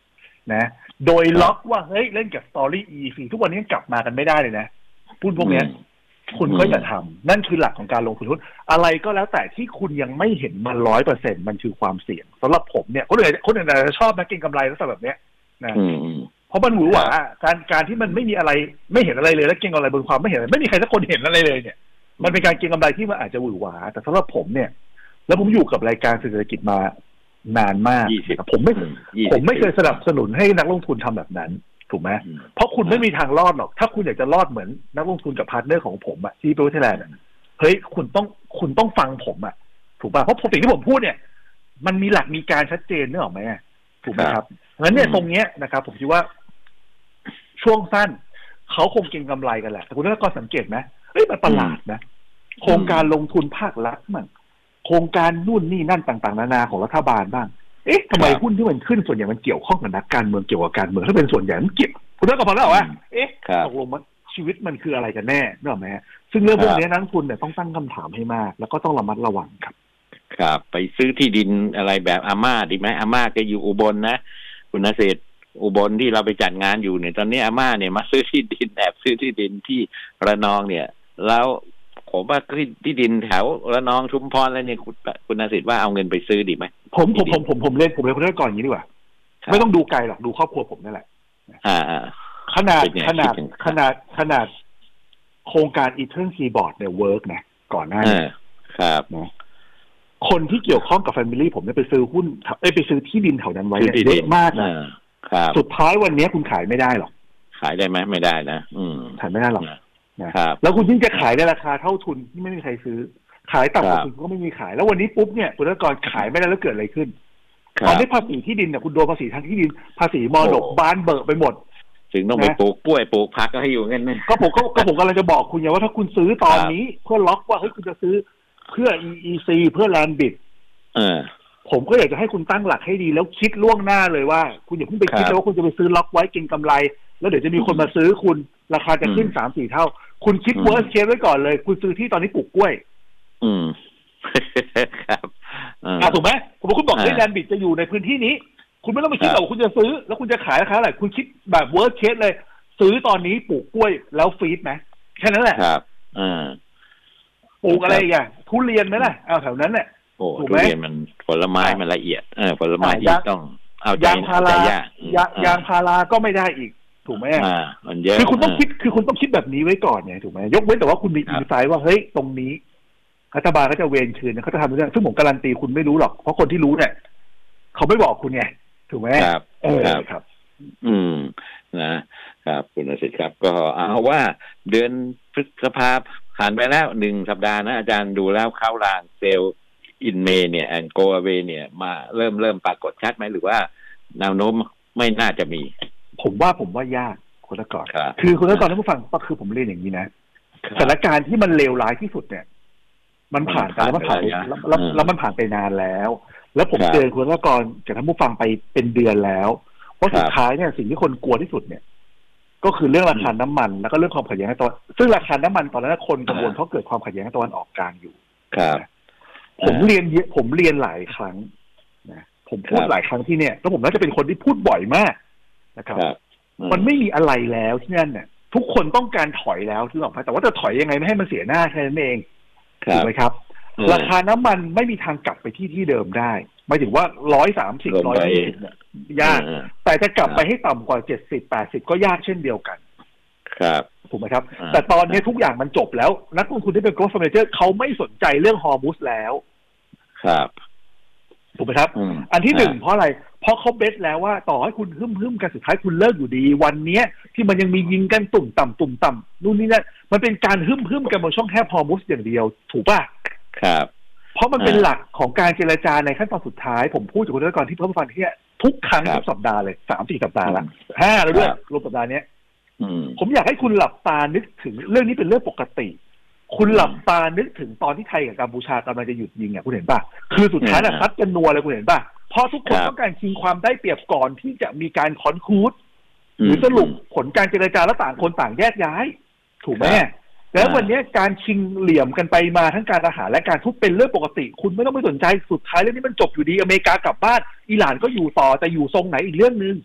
นะโดยล็อกว่าเฮ้ยเล่นกับสตอรี่ อี ซี ทุกวันนี้กลับมากันไม่ได้เลยนะหุ้นพวกนี้คุณก็อย่าทำนั่นคือหลักของการลงทุนหุ้นอะไรก็แล้วแต่ที่คุณยังไม่เห็นมันร้อยเปอร์เซ็นต์มันคือความเสี่ยงสำหรับผมเนี่ยคนอื่นคนอื่นอาจจะชอบนะเก็งกำไรลักษณะแบบเนี้ยนะเพราะมันหวือหวาการการที่มันไม่มีอะไรไม่เห็นอะไรเลยแล้วเก็งอะไรบนความไม่เห็นอะไรไม่มีใครสักคนเห็นอะไรเลยเนี่ยมันเป็นการเก็งกำไรที่มันอาจจะหวือหวาแต่สำหรับผมเนี่ยแล้วผมอยู่กับรายการเศรษฐกิจมานานมากผมไม่ผมไม่เคยสนับสนุนให้นักลงทุนทำแบบนั้นถูกไหมเพราะคุณไม่มีทางรอดหรอกถ้าคุณอยากจะรอดเหมือนนักลงทุนกับพาร์ทเนอร์ของผมอะที่เป็นวิทยาลัยเฮ้ยคุณต้องคุณต้องฟังผมอะถูกป่ะเพราะสิ่งที่ผมพูดเนี่ยมันมีหลักมีการชัดเจนนึกออกไหมถูกไหมครับงั้นเนี่ยตรงเนี้ยนะครับผมคิดว่าช่วงสั้นเขาคงเก็งกำไรกันแหละแต่คุณก็สังเกตไหมเฮ้ยมันประหลาดนะโครงการลงทุนภาครัฐมั่งโครงการนู่นนี่นั่นต่างๆนานาของรัฐบาลบ้างเอ๊ะทำไมหุ้นที่มันขึ้นส่วนใหญ่มันเกี่ยวข้องกับนักการเมืองเกี่ยวกับการเมืองถ้าเป็นส่วนใหญ่มันเกี่ยวคุณนึกออกแล้วว่าเอ๊ะตกลงมันชีวิตมันคืออะไรกันแน่นึกออกไหมซึ่งเรื่องพวกนี้นักลงทุนเนี่ยต้องตั้งคำถามให้มากแล้วก็ต้องระมัดระวังครับครับไปซื้อที่ดินอะไรแบบอาม่าดีไหมอาม่าแกอยู่อุบลนะคุณเศรษฐ์อุบลที่เราไปจัดงานอยู่เนี่ยตอนนี้อาม่าเนี่ยมาซื้อที่ดินแอบซื้อที่ดินที่ระนองเนี่ยแล้วผมว่าที่ดินแถวระนองชุมพรอะไรเนี่ยคุณคุณเศรษฐ์ว่าเอาเงินไปซื้อดีไหมผมผมผมผมผมเล่นผมเล่นคนแรกก่อนอย่างนี้ดีกว่าไม่ต้องดูไกลหรอกดูครอบครัวผมนั่นแหละอ่าขนาดขนาดขนาดขนาดโครงการอีเทิร์นคีย์บอร์ดเนี่ยเวิร์กนะก่อนหน้านี้ครับนะคนที่เกี่ยวข้องกับแฟมิลี่ผมเนี่ยไปซื้อหุ้นเอ้ไปซื้อที่ดินแถวนั้นไว้เยอะมากนะครับสุดท้ายวันนี้คุณขายไม่ได้หรอกขายได้ไหมไม่ได้นะอืมขายไม่ได้หรอกนะครับแล้วคุณยิ่งจะขายในราคาเท่าทุนที่ไม่มีใครซื้อขายต่ำกว่าทุนก็ไม่มีขายแล้ววันนี้ปุ๊บเนี่ยคุณธนกรขายไม่ได้แล้วเกิดอะไรขึ้นตอนนี้ภาษีที่ดินเนี่ยคุณโดนภาษีทางที่ดินภาษีมรดกบานเบิกไปหมดถึงต้องไปปลูกกล้วยปลูกผักก็ให้อยู่งั้นก็ผมก็ผมกำลังจะบอกคุณไงว่าถ้าคุณซื้อตอนนี้เพื่อล็อกว่าเฮ้ยคุณจะซื้อเพื่อ อี อี ซี เพื่อ Land Bid เออผมก็อยากจะให้คุณตั้งหลักให้ดีแล้วคิดล่วงหน้าเลยว่าคุณอย่าเพิ่งไปคิดเลยว่าคุณจะไปซื้อล็อกไว้เก็งกำไรแล้วเดี๋ยวจะมีคนมาซื้อคุณราคาจะขึ้น สามสี่ เท่าคุณคิด worst case ไว้ก่อนเลยคุณซื้อที่ตอนนี้ปลูกกล้วยอืมครับอ่าถูกไหมผมบอกคุณบอกให้แลนด์บิดจะอยู่ในพื้นที่นี้คุณไม่ต้องไปคิดหรอกคุณจะซื้อแล้วคุณจะขายราคาอะไรคุณคิดแบบ worst case เลยซื้อตอนนี้ปลูกกล้วยแล้วฟีดไหมแค่นั้นแหละครับอ่าปลูกอะไรอย่างทุเรียนไหมล่ะเอาแถวนั้นแหละโอ้ทุเรียนมันผลไม้มันละเอียดเออผลไม้ที่ต้องเอาใจยางพารายางพาราก็ไม่ได้อีกถูกไหมอ่ามันเยอะคือคุณต้องคิดคือคุณต้องคิดแบบนี้ไว้ก่อนไงถูกไหมยกเว้นแต่ว่าคุณมีอินไซต์ว่าเฮ้ยตรงนี้รัฐบาลเขาจะเวนคืนเขาจะทำเรื่องซึ่งผมการันตีคุณไม่รู้หรอกเพราะคนที่รู้เนี่ยเขาไม่บอกคุณไงถูกไหมครับเออครับอืมนะครับคุณเศรษฐ์ครับก็เอาว่าเดือนพฤษภาผ่านไปแล้วหนึ่งสัปดาห์นะอาจารย์ดูแล้วเข้ารางเซลล์อินเมเนี่ยแอนโกเวเนี่ยมาเริ่มเริ่มปรากฏชัดไหมหรือว่าแนวโน้มไม่น่าจะมีผมว่าผมว่ายากคนละก่อนคือคนละก่อนท่านผู้ฟังก็คือผมเรียนอย่างนี้นะสถานการณ์ที่มันเลวร้ายที่สุดเนี่ยมันผ่านไปแล้วมันผ่านแล้วแล้วมันผ่านไปนานแล้วแล้วผมเตือนคนละก่อนกับท่านผู้ฟังไปเป็นเดือนแล้วเพราะสุดท้ายเนี่ยสิ่งที่คนกลัวที่สุดเนี่ยก็คือเรื่องราคาน้ำมันแล้วก็เรื่องความขัดแย้งในตะวันซึ่งราคาน้ำมันตอนนั้นคนกังวลเพราะเกิดความขัดแย้งในตะวันออกกลางอยู่ครับผมเรียนผมเรียนหลายครั้งนะผมพูดหลายครั้งที่เนี่ยแล้วผมน่าจะเป็นคนที่พูดบ่อยมากนะครับมันไม่มีอะไรแล้วที่นั่นเนี่ยทุกคนต้องการถอยแล้วที่บอกไปแต่ว่าจะถอยยังไงไม่ให้มันเสียหน้าแค่นั้นเองถูกไหมครับราคาน้ำมันไม่มีทางกลับไปที่ที่เดิมได้หมายถึงว่าร้อยสามสิบร้อยยี่สิบเนี่ยยากแต่จะกลับไปให้ต่ำกว่าเจ็ดสิบแปดสิบก็ยากเช่นเดียวกันครับถูกไหมครับแต่ตอนนี้ทุกอย่างมันจบแล้วนักลงทุนที่เป็น growth manager เขาไม่สนใจเรื่องฮอร์มูสแล้วครับถูกไหมครับอันที่หนึ่งเพราะอะไรเพราะเขาเบสแล้วว่าต่อให้คุณหึ่มหึ่มกันสุดท้ายคุณเลิกอยู่ดีวันนี้ที่มันยังมียิงกันตุ่มต่ำตุ่มต่ำนู่นนี่นั่นมันเป็นการหึ่มหึ่มกันบนช่องแคบฮอร์มูสอย่างเดียวถูกป่ะครับเพราะมันเป็นหลักของการเจรจาในขั้นตอนสุดท้ายผมพูดกับคุณก่อนที่เพิ่มฟังที่ทุกครั้งทุกสัปดาห์เลยสามสี่สัปดาห์ละห้าแล้วด้วยรวมสัปดาห์นี้ผมอยากให้คุณหลับตานึกถึงเรื่องนี้เป็นเรื่องปกติคุณหลับตานึกถึงตอนที่ไทยกับกัมพูชากำลังจะหยุดยิงอ่ะคุณเห็นป่ะคือสุดท้ายน่ะซัดกันนัวเลยคุณเห็นป่ะเพราะทุกคนต้องการชิงความได้เปรียบก่อนที่จะมีการคอนคลูดหรือสรุปผลการเจรจาแล้วต่างคนต่างแยกย้ายถูกไหมแล้ววันนี้การชิงเหลี่ยมกันไปมาทั้งการทหารและการทุบเป็นเรื่องปกติคุณไม่ต้องไปสนใจสุดท้ายเรื่องนี้มันจบอยู่ดีอเมริกากลับบ้านอิหร่านก็อยู่ต่อแต่อยู่ทรงไหนอีกเรื่องนึง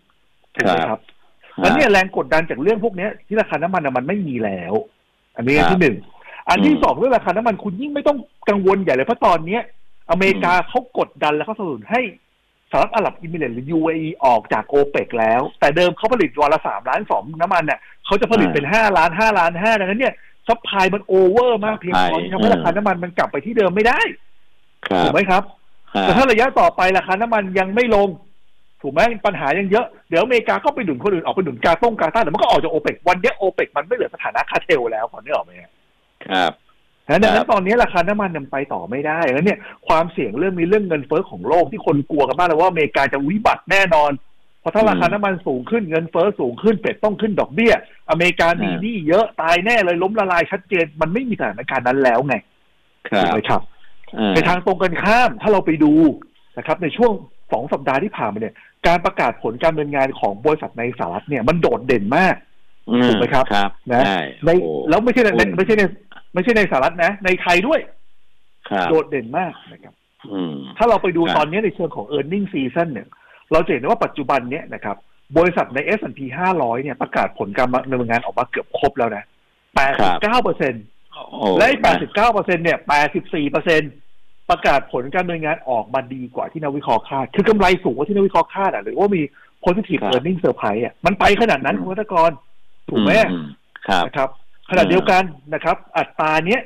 ถูกไหมครับแล้วเนี่ยแรงกดดันจากเรื่องพวกนี้ที่ราคาน้ำมันมันไม่มีแล้วอันนี้ที่หนึ่งอันที่สองเรื่องราคาน้ำมันคุณยิ่งไม่ต้องกังวลใหญ่เลยเพราะตอนนี้อเมริกาเขากดดันแล้วเขาสนับสนุนให้สหรัฐอาหรับเอมิเรตส์หรือ ยู เอ อี ออกจากโอเปกแล้วแต่เดิมเขาผลิตวันละสามล้านสองน้ำมันเนี่ยเขาจะผลิตเป็นห้าล้านห้าล้านห้าดังนั้นเนี่ยซัพพลายมันโอเวอร์มากเพียงพอที่ทำให้ราคาน้ำมันมันกลับไปที่เดิมไม่ได้ถูกไหมครับแต่ถ้าระยะต่อไปราคาน้ำมันยังไม่ลงถูกไหมปัญหายังเยอะเดี๋ยวอเมริกาก็ไปดุนคนอื่นออกไปดุนกาต้งกาตาร์เดี๋ยวมันก็ออกจากโอเปกวันนี้โอเปกมันไม่เหลือสถานะคาร์เทลแล้วก่อนนี้ออกไหมครับดังนั้นตอนนี้ราคาน้ำมันมันไปต่อไม่ได้แล้วเนี่ยความเสี่ยงเรื่องนี้เรื่องเงินเฟ้อของโลกที่คนกลัวกันมากเลยว่าอเมริกาจะวิบัติแน่นอนเพราะถ้าราคาน้ำมันสูงขึ้นเงินเฟ้อสูงขึ้นเฟดต้องขึ้นดอกเบี้ยอเมริกามีหนี้เยอะตายแน่เลยล้มละลายชัดเจนมันไม่มีสถานการณ์นั้นแล้วไงถูกไหมครับในทางตรงกันข้ามถ้าเราไปดูนะครับในช่วงสองสัปดาห์ที่ผ่านมาเนี่ยการประกาศผลการดำเนินงานของบริษัทในสหรัฐเนี่ยมันโดดเด่นมากถูกไหมครับนะในแล้วไม่ใช่ในไม่ใช่ในไม่ใช่ในสหรัฐนะในไทยด้วยโดดเด่นมากนะครับถ้าเราไปดูตอนนี้ในเชิงของ earning season เนี่ยเราจะเห็นว่าปัจจุบันเนี้ยนะครับบริษัทใน เอส แอนด์ พี ห้าร้อยเนี่ยประกาศผลการดำเนินงานออกมาเกือบครบแล้วนะ แปดสิบเก้าเปอร์เซ็นต์ และ แปดสิบเก้าเปอร์เซ็นต์ เนี่ย แปดสิบสี่เปอร์เซ็นต์ ประกาศผลการดำเนินงานออกมาดีกว่าที่นักวิเคราะห์คาดคือกำไรสูงกว่าที่นักวิเคราะห์คาดอ่ะหรือว่ามี positive earning surprise อ่ะมันไปขนาดนั้นคุณวัฒกรถูกไหมนะครับขณะเดียวกันนะครับอัตราเนี้ย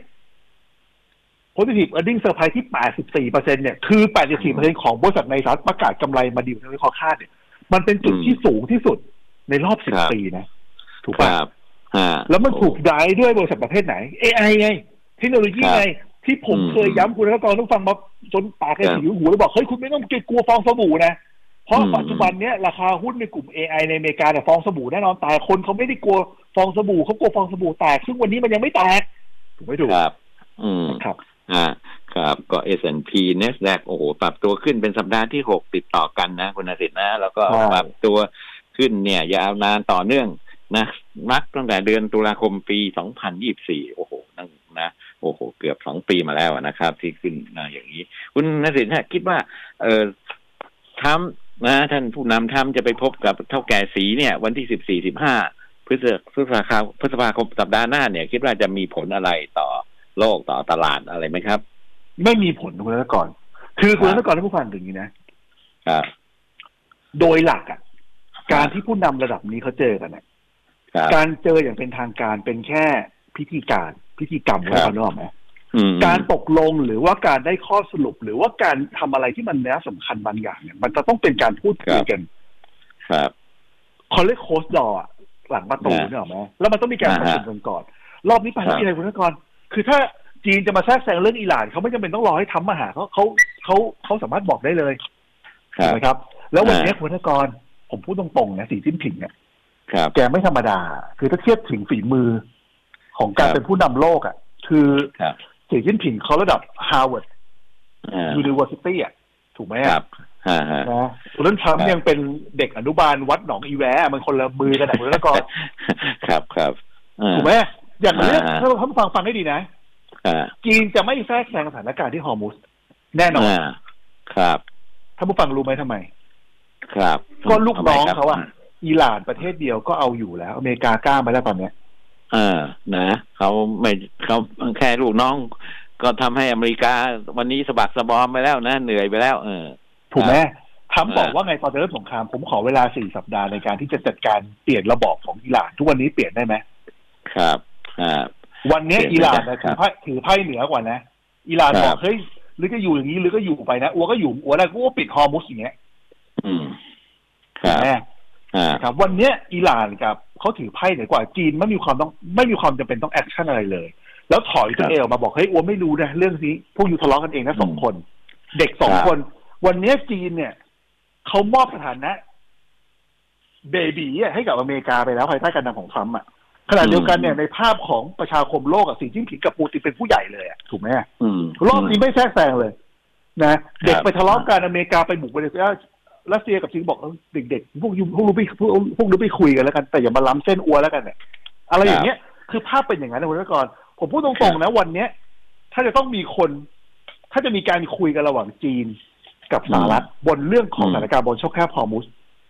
positive earning surprise ที่ แปดสิบสี่เปอร์เซ็นต์ เนี่ยคือ แปดสิบสี่เปอร์เซ็นต์ ของบริษัทในสหรัฐประกาศกำไรมาดีกว่าที่นักวิเคราะห์คาดเนี่ยมันเป็นจุดที่สูงที่สุดในรอบสิบปีนะถูกป่ะแล้วมันถูกไดร์ด้วยบริษัทประเภทไหน เอ ไอ ไงเทคโนโลยีไงที่ผมเคยย้ำคุณนักกรต้องฟังมาจนปากแกสีหูแล้วบอกเฮ้ยคุณไม่ต้องกลัวฟองสบู่นะเพราะปัจจุบันเนี้ยราคาหุ้นในกลุ่ม เอ ไอ ในอเมริกาเนี่ยฟองสบู่แน่นอนแต่คนเขาไม่ได้กลัวฟองสบู่เขากลัวฟองสบู่แตกซึ่งวันนี้มันยังไม่แตกถูกไหมถูกครับอืมครับอ่าครับก็ เอส แอนด์ พี Nasdaq โอ้โหปรับตัวขึ้นเป็นสัปดาห์ที่หกติดต่อกันนะคุณนฤทธิ์นะแล้วก็ปรับตัวขึ้นเนี่ยยาวนานต่อเนื่องนะนับตั้งแต่เดือนตุลาคมปีสองพันยี่สิบสี่โอ้โหนั่นนะโอ้โหเกือบสองปีมาแล้วนะครับที่ขึ้นนะอย่างนี้คุณนฤทธิ์คิดว่าเอ่อทำนะท่านผู้นำทำจะไปพบกับเท่าแก่สีเนี่ยวันที่สิบสี่ สิบห้าพฤษพฤษภาคมพฤษภาคมสัปดาห์หน้าเนี่ยคิดว่าจะมีผลอะไรต่อโลกต่อตลาดอะไรไหมครับไม่มีผลคุณนักกรคือคุณนักกรให้ผู้ฟังอย่างนี้นะครับโดยหลักอ่ะการที่ผู้นำระดับนี้เขาเจอกันเนี่ยการเจออย่างเป็นทางการเป็นแค่พิธีการพิธีกรรมอะไรกันหรอไหมการตกลงหรือว่าการได้ข้อสรุปหรือว่าการทำอะไรที่มันแน่สำคัญบางอย่างเนี่ยมันจะต้องเป็นการพูดคุยกันครับเขาเรียกโค้ชดออ่ะหลังประตูเนี่ยหรอไหมแล้วมันต้องมีการประชุมกันก่อนรอบนี้ไปแล้วมีอะไรคุณนักกรคือถ้าจีนจะมาแทรกแซงเรื่องอิหร่านเขาไม่จำเป็นต้องรอให้ทำมาหาเขาเขาเขาเขาสามารถบอกได้เลยถูกไหมครับแล้ววันนี้คุณนักกรผมพูดตรงๆนะสีจิ้นผิงเนี่ยแกไม่ธรรมดาคือถ้าเทียบถึงฝีมือของการเป็นผู้นำโลกอ่ะคือสีจิ้นผิงเขาระดับ Harvard University อ่ะถูกไหมครับนะส่วนทรัมป์ยังเป็นเด็กอนุบาลวัดหนองอีแวมันคนละมือกันนะคุณนักกรครับครับถูกไหมอย่างนี้ถ้าท่านฟังฟังให้ดีนะจีนจะไม่แทรกแซงสถานการณ์ที่ฮอร์มุสแน่นอนครับท่านผู้ฟังรู้ไหมทำไมครับก็ลูกน้องเขาอ่ะอิหร่านประเทศเดียวก็เอาอยู่แล้วอเมริกากล้ามาแล้วตอนเนี้ยเออนะเขาไม่เขาแค่ลูกน้องก็ทำให้อเมริกาวันนี้สะบักสะบอมไปแล้วนะเหนื่อยไปแล้วเออถูกไหมทำบอกว่าไงตอนเริ่มสงครามผมขอเวลาสี่สัปดาห์ในการที่จะจัดการเปลี่ยนระบอบของอิหร่านทุกวันนี้เปลี่ยนได้ไหมครับครับวันนี้อิหร่านนะถือไพ่ถือไพ่เหนือกว่านะอิหร่านบอกเฮ้ยหรือก็อยู่อย่างนี้หรือก็อยู่ไปนะอัวก็อยู่อัวได้กูก็ปิดฮอร์มุสอย่างเงี้ยอืมครับครับวันนี้อิหร่านกับเขาถือไพ่เหนือกว่าจีนไม่มีความต้องไม่มีความจำเป็นต้องแอคชั่นอะไรเลยแล้วถอยตัวเองออกมาบอกเฮ้ยอัวไม่รู้นะเรื่องนี้พวกอยู่ทะเลาะกันเองนะสองคนเด็กสองคนวันนี้จีนเนี่ยเขามอบสถานะเบบีอ่ะให้กับอเมริกาไปแล้วภายใต้การนำของทรัมป์อ่ะขณะเดียวกันเนี่ยในภาพของประชาคมโลกอ่ะสีจิ้นผิงกับปูตินเป็นผู้ใหญ่เลยอ่ะถูกไหมรอบนี้ไม่แทรกแซงเลยนะเด็กไปทะเลาะกันอเมริกาไปบุกไปเลยรัสเซียกับจีนบอกเด็กๆพวกยูพวกรู้ไปพวกพวกรู้ไปคุยกันแล้วกันแต่อย่ามาล้ำเส้นอัวแล้วกันเนี่ยอะไรอย่างเงี้ยคือภาพเป็นอย่างนั้นนะคุณนักกรผมพูดตรงๆนะวันเนี้ยถ้าจะต้องมีคนถ้าจะมีการคุยกันระหว่างจีนกับสหรัฐบนเรื่องของสถานการณ์บนช่องแคบฮอร์มุส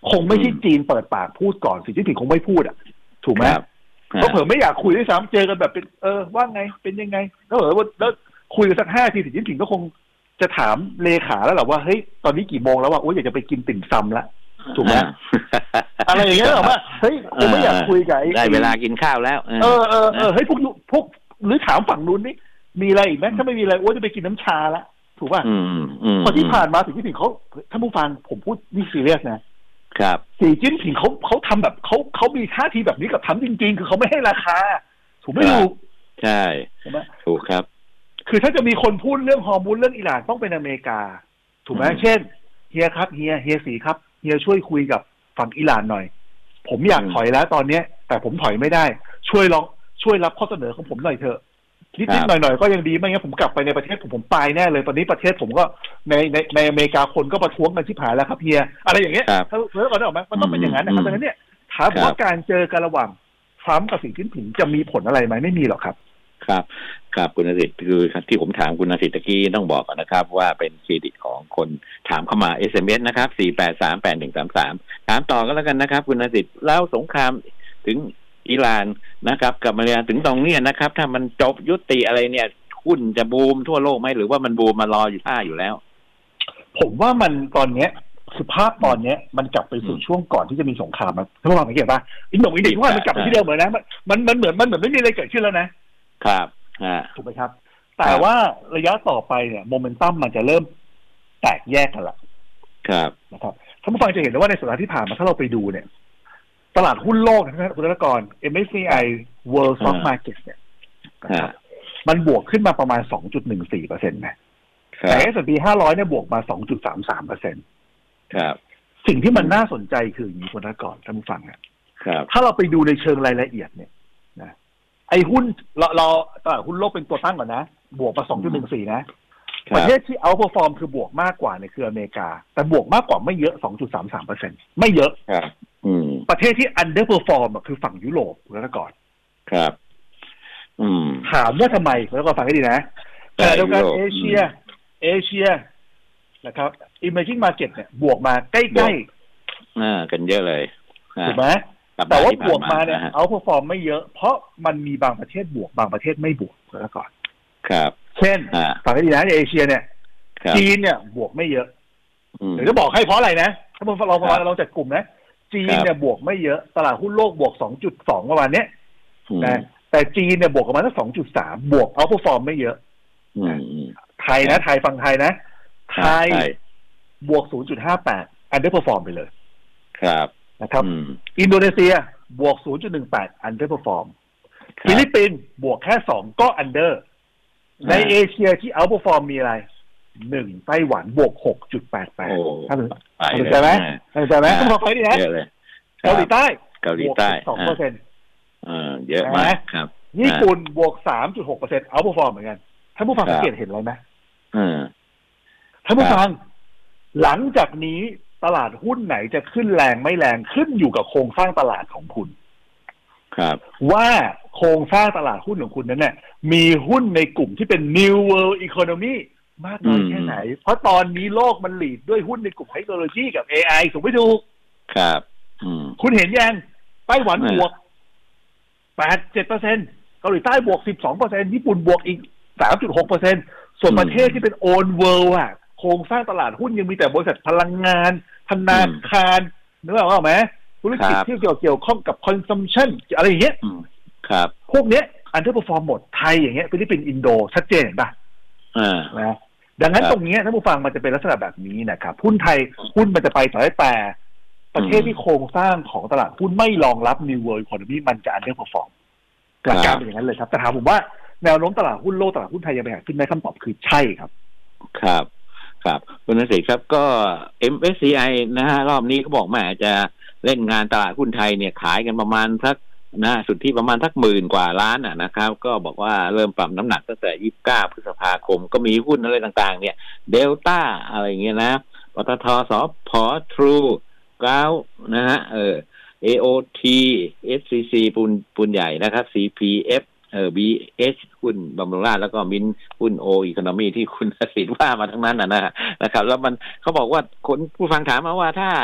คงไม่ใช่จีนเปิดปากพูดก่อนสีจิ้นผิงคงไม่พูดอ่ะถูกไหมเพราะเผื่อไม่อยากคุยด้วยซ้ำเจอกันแบบเป็นเออว่าไงเป็นยังไงแล้วเออแล้วคุยกันสักห้าทีสีจิ้นผิงก็คงจะถามเลขาแล้วแหละว่าเฮ้ยตอนนี้กี่โมงแล้วว่าโอ้ยอยากจะไปกินติ่มซำละถูกไหมอะไรอย่างเงี้ยหรอว่าเฮ้ยผมไม่อยากคุยกับไอ้ได้เวลากินข้าวแล้วเออเออเออเฮ้ยพวกพวกหรือถามฝั่งนู้นนี่มีอะไรอีกไหมถ้าไม่มีอะไรโอ้ยจะไปกินน้ำชาละถูกป่ะพอที่ผ่านมาสีจิ้นผิงเขาถ้าผู้ฟังผมพูดนี่ซีเรียสนะครับสีจิ้นผิงเขาเขาทำแบบเขาเขามีท่าทีแบบนี้กับทำจริงๆคือเขาไม่ให้ราคาถูกไม่ถูกใช่ใช่ไหมถูกครับคือถ้าจะมีคนพูดเรื่องฮอร์โมนเรื่องอิหร่านต้องเป็นอเมริกาถูกไหมเช่นเฮียครับเฮียเฮียสีครับเฮียช่วยคุยกับฝั่งอิหร่านหน่อยผมอยากถอยแล้วตอนเนี้ยแต่ผมถอยไม่ได้ช่วยลองช่วยรับข้อเสนอของผมหน่อยเถอะนิดๆหน่อยๆก็ยังดีไม่งั้นผมกลับไปในประเทศผมผมตายแน่เลยตอนนี้ประเทศผมก็ในในในอเมริกาคนก็ประท้วงกันชิบหายแล้วครับเฮียอะไรอย่างเงี้ยถ้าเมื่อก่อนได้ออกไหมมันต้องเป็นอย่างนั้นนะครับดังนั้นเนี่ยถามว่าการเจอกันระหว่างทรัมป์กับสีจิ้นผิงจะมีผลอะไรไหมไม่มีหรอกครับครับครับคุณนสิทธิ์คือที่ผมถามคุณนสิทธิ์ตะกี้ต้องบอกก่อนนะครับว่าเป็นเครดิตของคนถามเข้ามา เอส เอ็ม เอส นะครับสี่ แปด สาม แปด หนึ่ง สาม สามถามต่อก็แล้วกันนะครับคุณนสิทธิ์แล้วสงครามถึงอิหร่านนะครับกับมาเลเซียถึงตรงนี้นะครับถ้ามันจบยุติอะไรเนี่ยหุ้นจะบูมทั่วโลกไหมหรือว่ามันบูมมารออยู่ท่าอยู่แล้วผมว่ามันตอนเนี้ยคือภาพตอนเนี้ยมันกลับไปสู่ช่วงก่อนที่จะมีสงครามมันถ้าเราสังเกตป่ะอินโดนีเซียทุกวันมันกลับไปที่เดิมเหมือนนะมันมันเหมือนมันเหมือนไม่มีอะไรเกิดขึ้นแล้วนะครับถูกไหมครับแต่ว่าระยะต่อไปเนี่ยโมเมนตัมมันจะเริ่มแตกแยกกันละครับนะครับท่านผู้ฟังจะเห็นได้ว่าในสัปดาห์ที่ผ่านมาถ้าเราไปดูเนี่ยตลาดหุ้นโลกนะครับคุณธนกร เอ็ม เอส ซี ไอ World Stock Market เนี่ยมันบวกขึ้นมาประมาณ สองจุดหนึ่งสี่ เปอร์เซ็นต์ นะแต่ เอส แอนด์ พี ห้าร้อยเนี่ยบวกมา สองจุดสามสาม เปอร์เซ็นต์ครับสิ่งที่มันน่าสนใจคืออย่างนี้คุณธนกรท่านผู้ฟังครับถ้าเราไปดูในเชิงรายละเอียดเนี่ยนะไอ้หุ้นเราเราตลาดหุ้นโลกเป็นตัวตั้งก่อนนะบวกมา สองจุดหนึ่งสี่ นะประเทศที่ outperform คือบวกมากกว่าเนี่ยคืออเมริกาแต่บวกมากกว่าไม่เยอะ สองจุดสามสาม เปอร์เซ็นต์ ไม่เยอะประเทศที่ underperform คือฝั่งยุโรปคุณธนกรครับอืมถามว่าทำไมแล้วก็ฟังให้ดีนะแต่เดียวกันเอเชียเอเชียนะครับ emerging market เนี่ยบวกมาใกล้ๆอ่ากันเยอะเลยถูกไหมแต่ว่าบวกมาเนี่ย outperform ไม่เยอะเพราะมันมีบางประเทศบวกบางประเทศไม่บวกแล้วก่อนครับเช่นฟังให้ดีนะในเอเชียเนี่ยจีนเนี่ยบวกไม่เยอะเดี๋ยวจะบอกให้เพราะอะไรนะถ้าเราเราเราจัดกลุ่มนะจีนเนี่ยบวกไม่เยอะตลาดหุ้นโลกบวก สองจุดสอง ประมาณเนี้ยนะแต่จีนเนี่ยบวกประมาณสัก สองจุดสาม บวกเอาท์เพอร์ฟอร์มไม่เยอะไทยนะไทยฟังไทยนะไทยบวก ศูนย์จุดห้าแปด อันเดอร์เพอร์ฟอร์มไปเลยครับนะครับอินโดนีเซียบวก ศูนย์จุดหนึ่งแปด อันเดอร์เพอร์ฟอร์มฟิลิปปินส์บวกแค่สองก็อันเดอร์ในเอเชียที่เอาท์เพอร์ฟอร์มมีอะไรหนึ่งไต้หวันบวก หกจุดแปดแปด เข้าใจไหมเข้าใจไหมต้องบอกไปดินะเกาหลีใต้เกาหลีใต้สองเปอร์เซ็นต์เออเยอะมากครับญี่ปุ่นบวก สามจุดหกเปอร์เซ็นต์ เอาท์เพอร์ฟอร์มเหมือนกันท่านผู้ฟังสังเกตเห็นอะไรไหมท่านผู้ฟังหลังจากนี้ตลาดหุ้นไหนจะขึ้นแรงไม่แรงขึ้นอยู่กับโครงสร้างตลาดของคุณครับว่าโครงสร้างตลาดหุ้นของคุณนั้นเนี่ยมีหุ้นในกลุ่มที่เป็น New World Economy มากน้อยแค่ไหนเพราะตอนนี้โลกมันหลีดด้วยหุ้นในกลุ่มเทคโนโลยีกับ เอ ไอ ถูกไม่ถูกครับคุณเห็นยังไต้หวันบวก แปดเจ็ดเปอร์เซ็นต์ เกาหลีใต้บวก สิบสองเปอร์เซ็นต์ ญี่ปุ่นบวกอีก สามจุดหกเปอร์เซ็นต์ ส่วนประเทศที่เป็นโอนเวิลด์อ่ะโครงสร้างตลาดหุ้นยังมีแต่บริษัทพลังงานธนาคารนึกออกไหมธุรกิจที่เกี่ยวเกี่ยวข้องกับ consumption อะไรอย่างเงี้ยครับพวกเนี้ย underperform หมดไทยอย่างเงี้ยฟิลิปปินส์อินโดชัดเจนเห็นป่ะอ่านะดังนั้นตรงนี้ท่านผู้ฟังมันจะเป็นลักษณะแบบนี้นะครับหุ้นไทยหุ้นมันจะไปต่อได้แต่ประเทศที่โครงสร้างของตลาดหุ้นไม่รองรับ New World Economy มันจะ underperform หลักการเป็นอย่างนั้นเลยครับแต่ถามผมว่าแนวโน้มตลาดหุ้นโลกตลาดหุ้นไทยยังไปหาขึ้นได้คำตอบคือใช่ครับครับครับคุณนสิทธิ์ครับก็ เอ็ม เอส ซี ไอ นะฮะรอบนี้เขาบอกแม่จะเล่นงานตลาดหุ้นไทยเนี่ยขายกันประมาณสักนะสุดที่ประมาณสักหมื่นกว่าล้านอ่ะนะครับก็บอกว่าเริ่มปรับน้ำหนักตั้งแต่ยี่สิบเก้าพฤษภาคมก็มีหุ้นอะไรต่างๆเนี่ยเดลต้าอะไรอย่างเงี้ยนะปตท.สผ.ทรูกาวนะฮะเออ เอ โอ ที เอส ซี ซี ปูนปูนใหญ่นะครับ ซี พี เอฟ เออ บี เอช หุ้นบำรุงราษฎร์แล้วก็มินหุ้นโออีโคโนมีที่คุณศิษย์ว่ามาทั้งนั้นนะนะครับแล้วมันเขาบอกว่าคนผู้ฟังถามมาว่าถ้า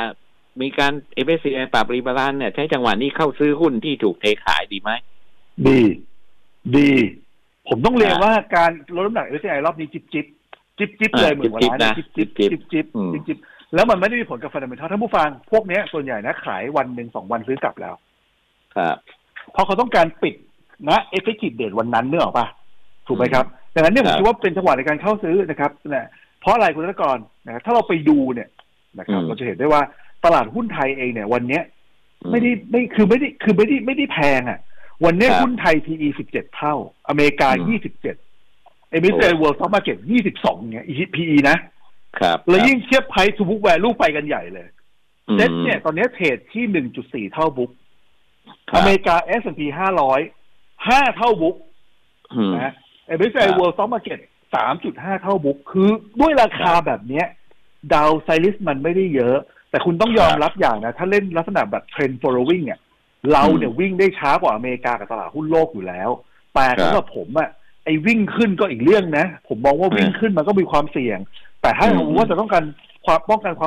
มีการเอฟ เอส ซี ไอ ปรับรีบาลานซ์เนี่ยใช้จังหวะนี้เข้าซื้อหุ้นที่ถูกเทขายดีไหมดีดีผมต้องเรียนว่าการลดน้ำหนัก เอฟ เอส ซี ไอ รอบนี้จิบจิบจิบจิบเลยเหมือนวันนั้นจิบจิบจิบจิบจิบจิบแล้วมันไม่ได้มีผลกับฟันดัมเมนทัลท่านผู้ฟังพวกนี้ส่วนใหญ่นะขายวันหนึ่งสองวันซื้อกลับแล้วครับเพราะเขาต้องการปิดนะเอฟเฟกติฟเดทวันนั้นเนื้อออกป่ะถูกไหมครับดังนั้นเนี่ยผมคิดว่าเป็นจังหวะในการเข้าซื้อนะครับนะเพราะอะไรคุณธนกรนะครับถ้าเราไปดูเนี่ยนะครับเราจะเห็นได้ว่าตลาดหุ้นไทยเองเนี่ยวันเนี้ยไม่ได้ไม่คือไม่ได้คือไม่ได้ไม่ได้แพงอ่ะวันนี้หุ้นไทย พี อี สิบเจ็ดเท่าอเมริกายี่สิบเจ็ดเอเมริกา World Stock Market ยี่สิบสองเนี่ย พี อี นะครับแล้วยิ่งเทียบ Price to Book Value ไปกันใหญ่เลยเซ็ตเนี่ยตอนนี้เทรดที่ หนึ่งจุดสี่ เท่าบุ๊กอเมริกา เอส แอนด์ พี ห้าร้อย ห้าเท่าบุ๊กนะเอเมริกา World Stock Market สามจุดห้า เท่าบุ๊กคือด้วยราคาแบบเนี้ยดาวไซริสมันไม่ได้เยอะแต่คุณต้องยอมรับอย่างนะถ้าเล่นลักษณะแบบ Trend Following เนี่ยเราเนี่ยวิ่งได้ช้ากว่าอเมริกากับตลาดหุ้นโลกอยู่แล้วแต่สำหรับผมอะไอ้วิ่งขึ้นก็อีกเรื่องนะผมมองว่าวิ่งขึ้นมันก็มีความเสี่ยงแต่ถ้าสมมติว่าจะต้องการความป้องกันความ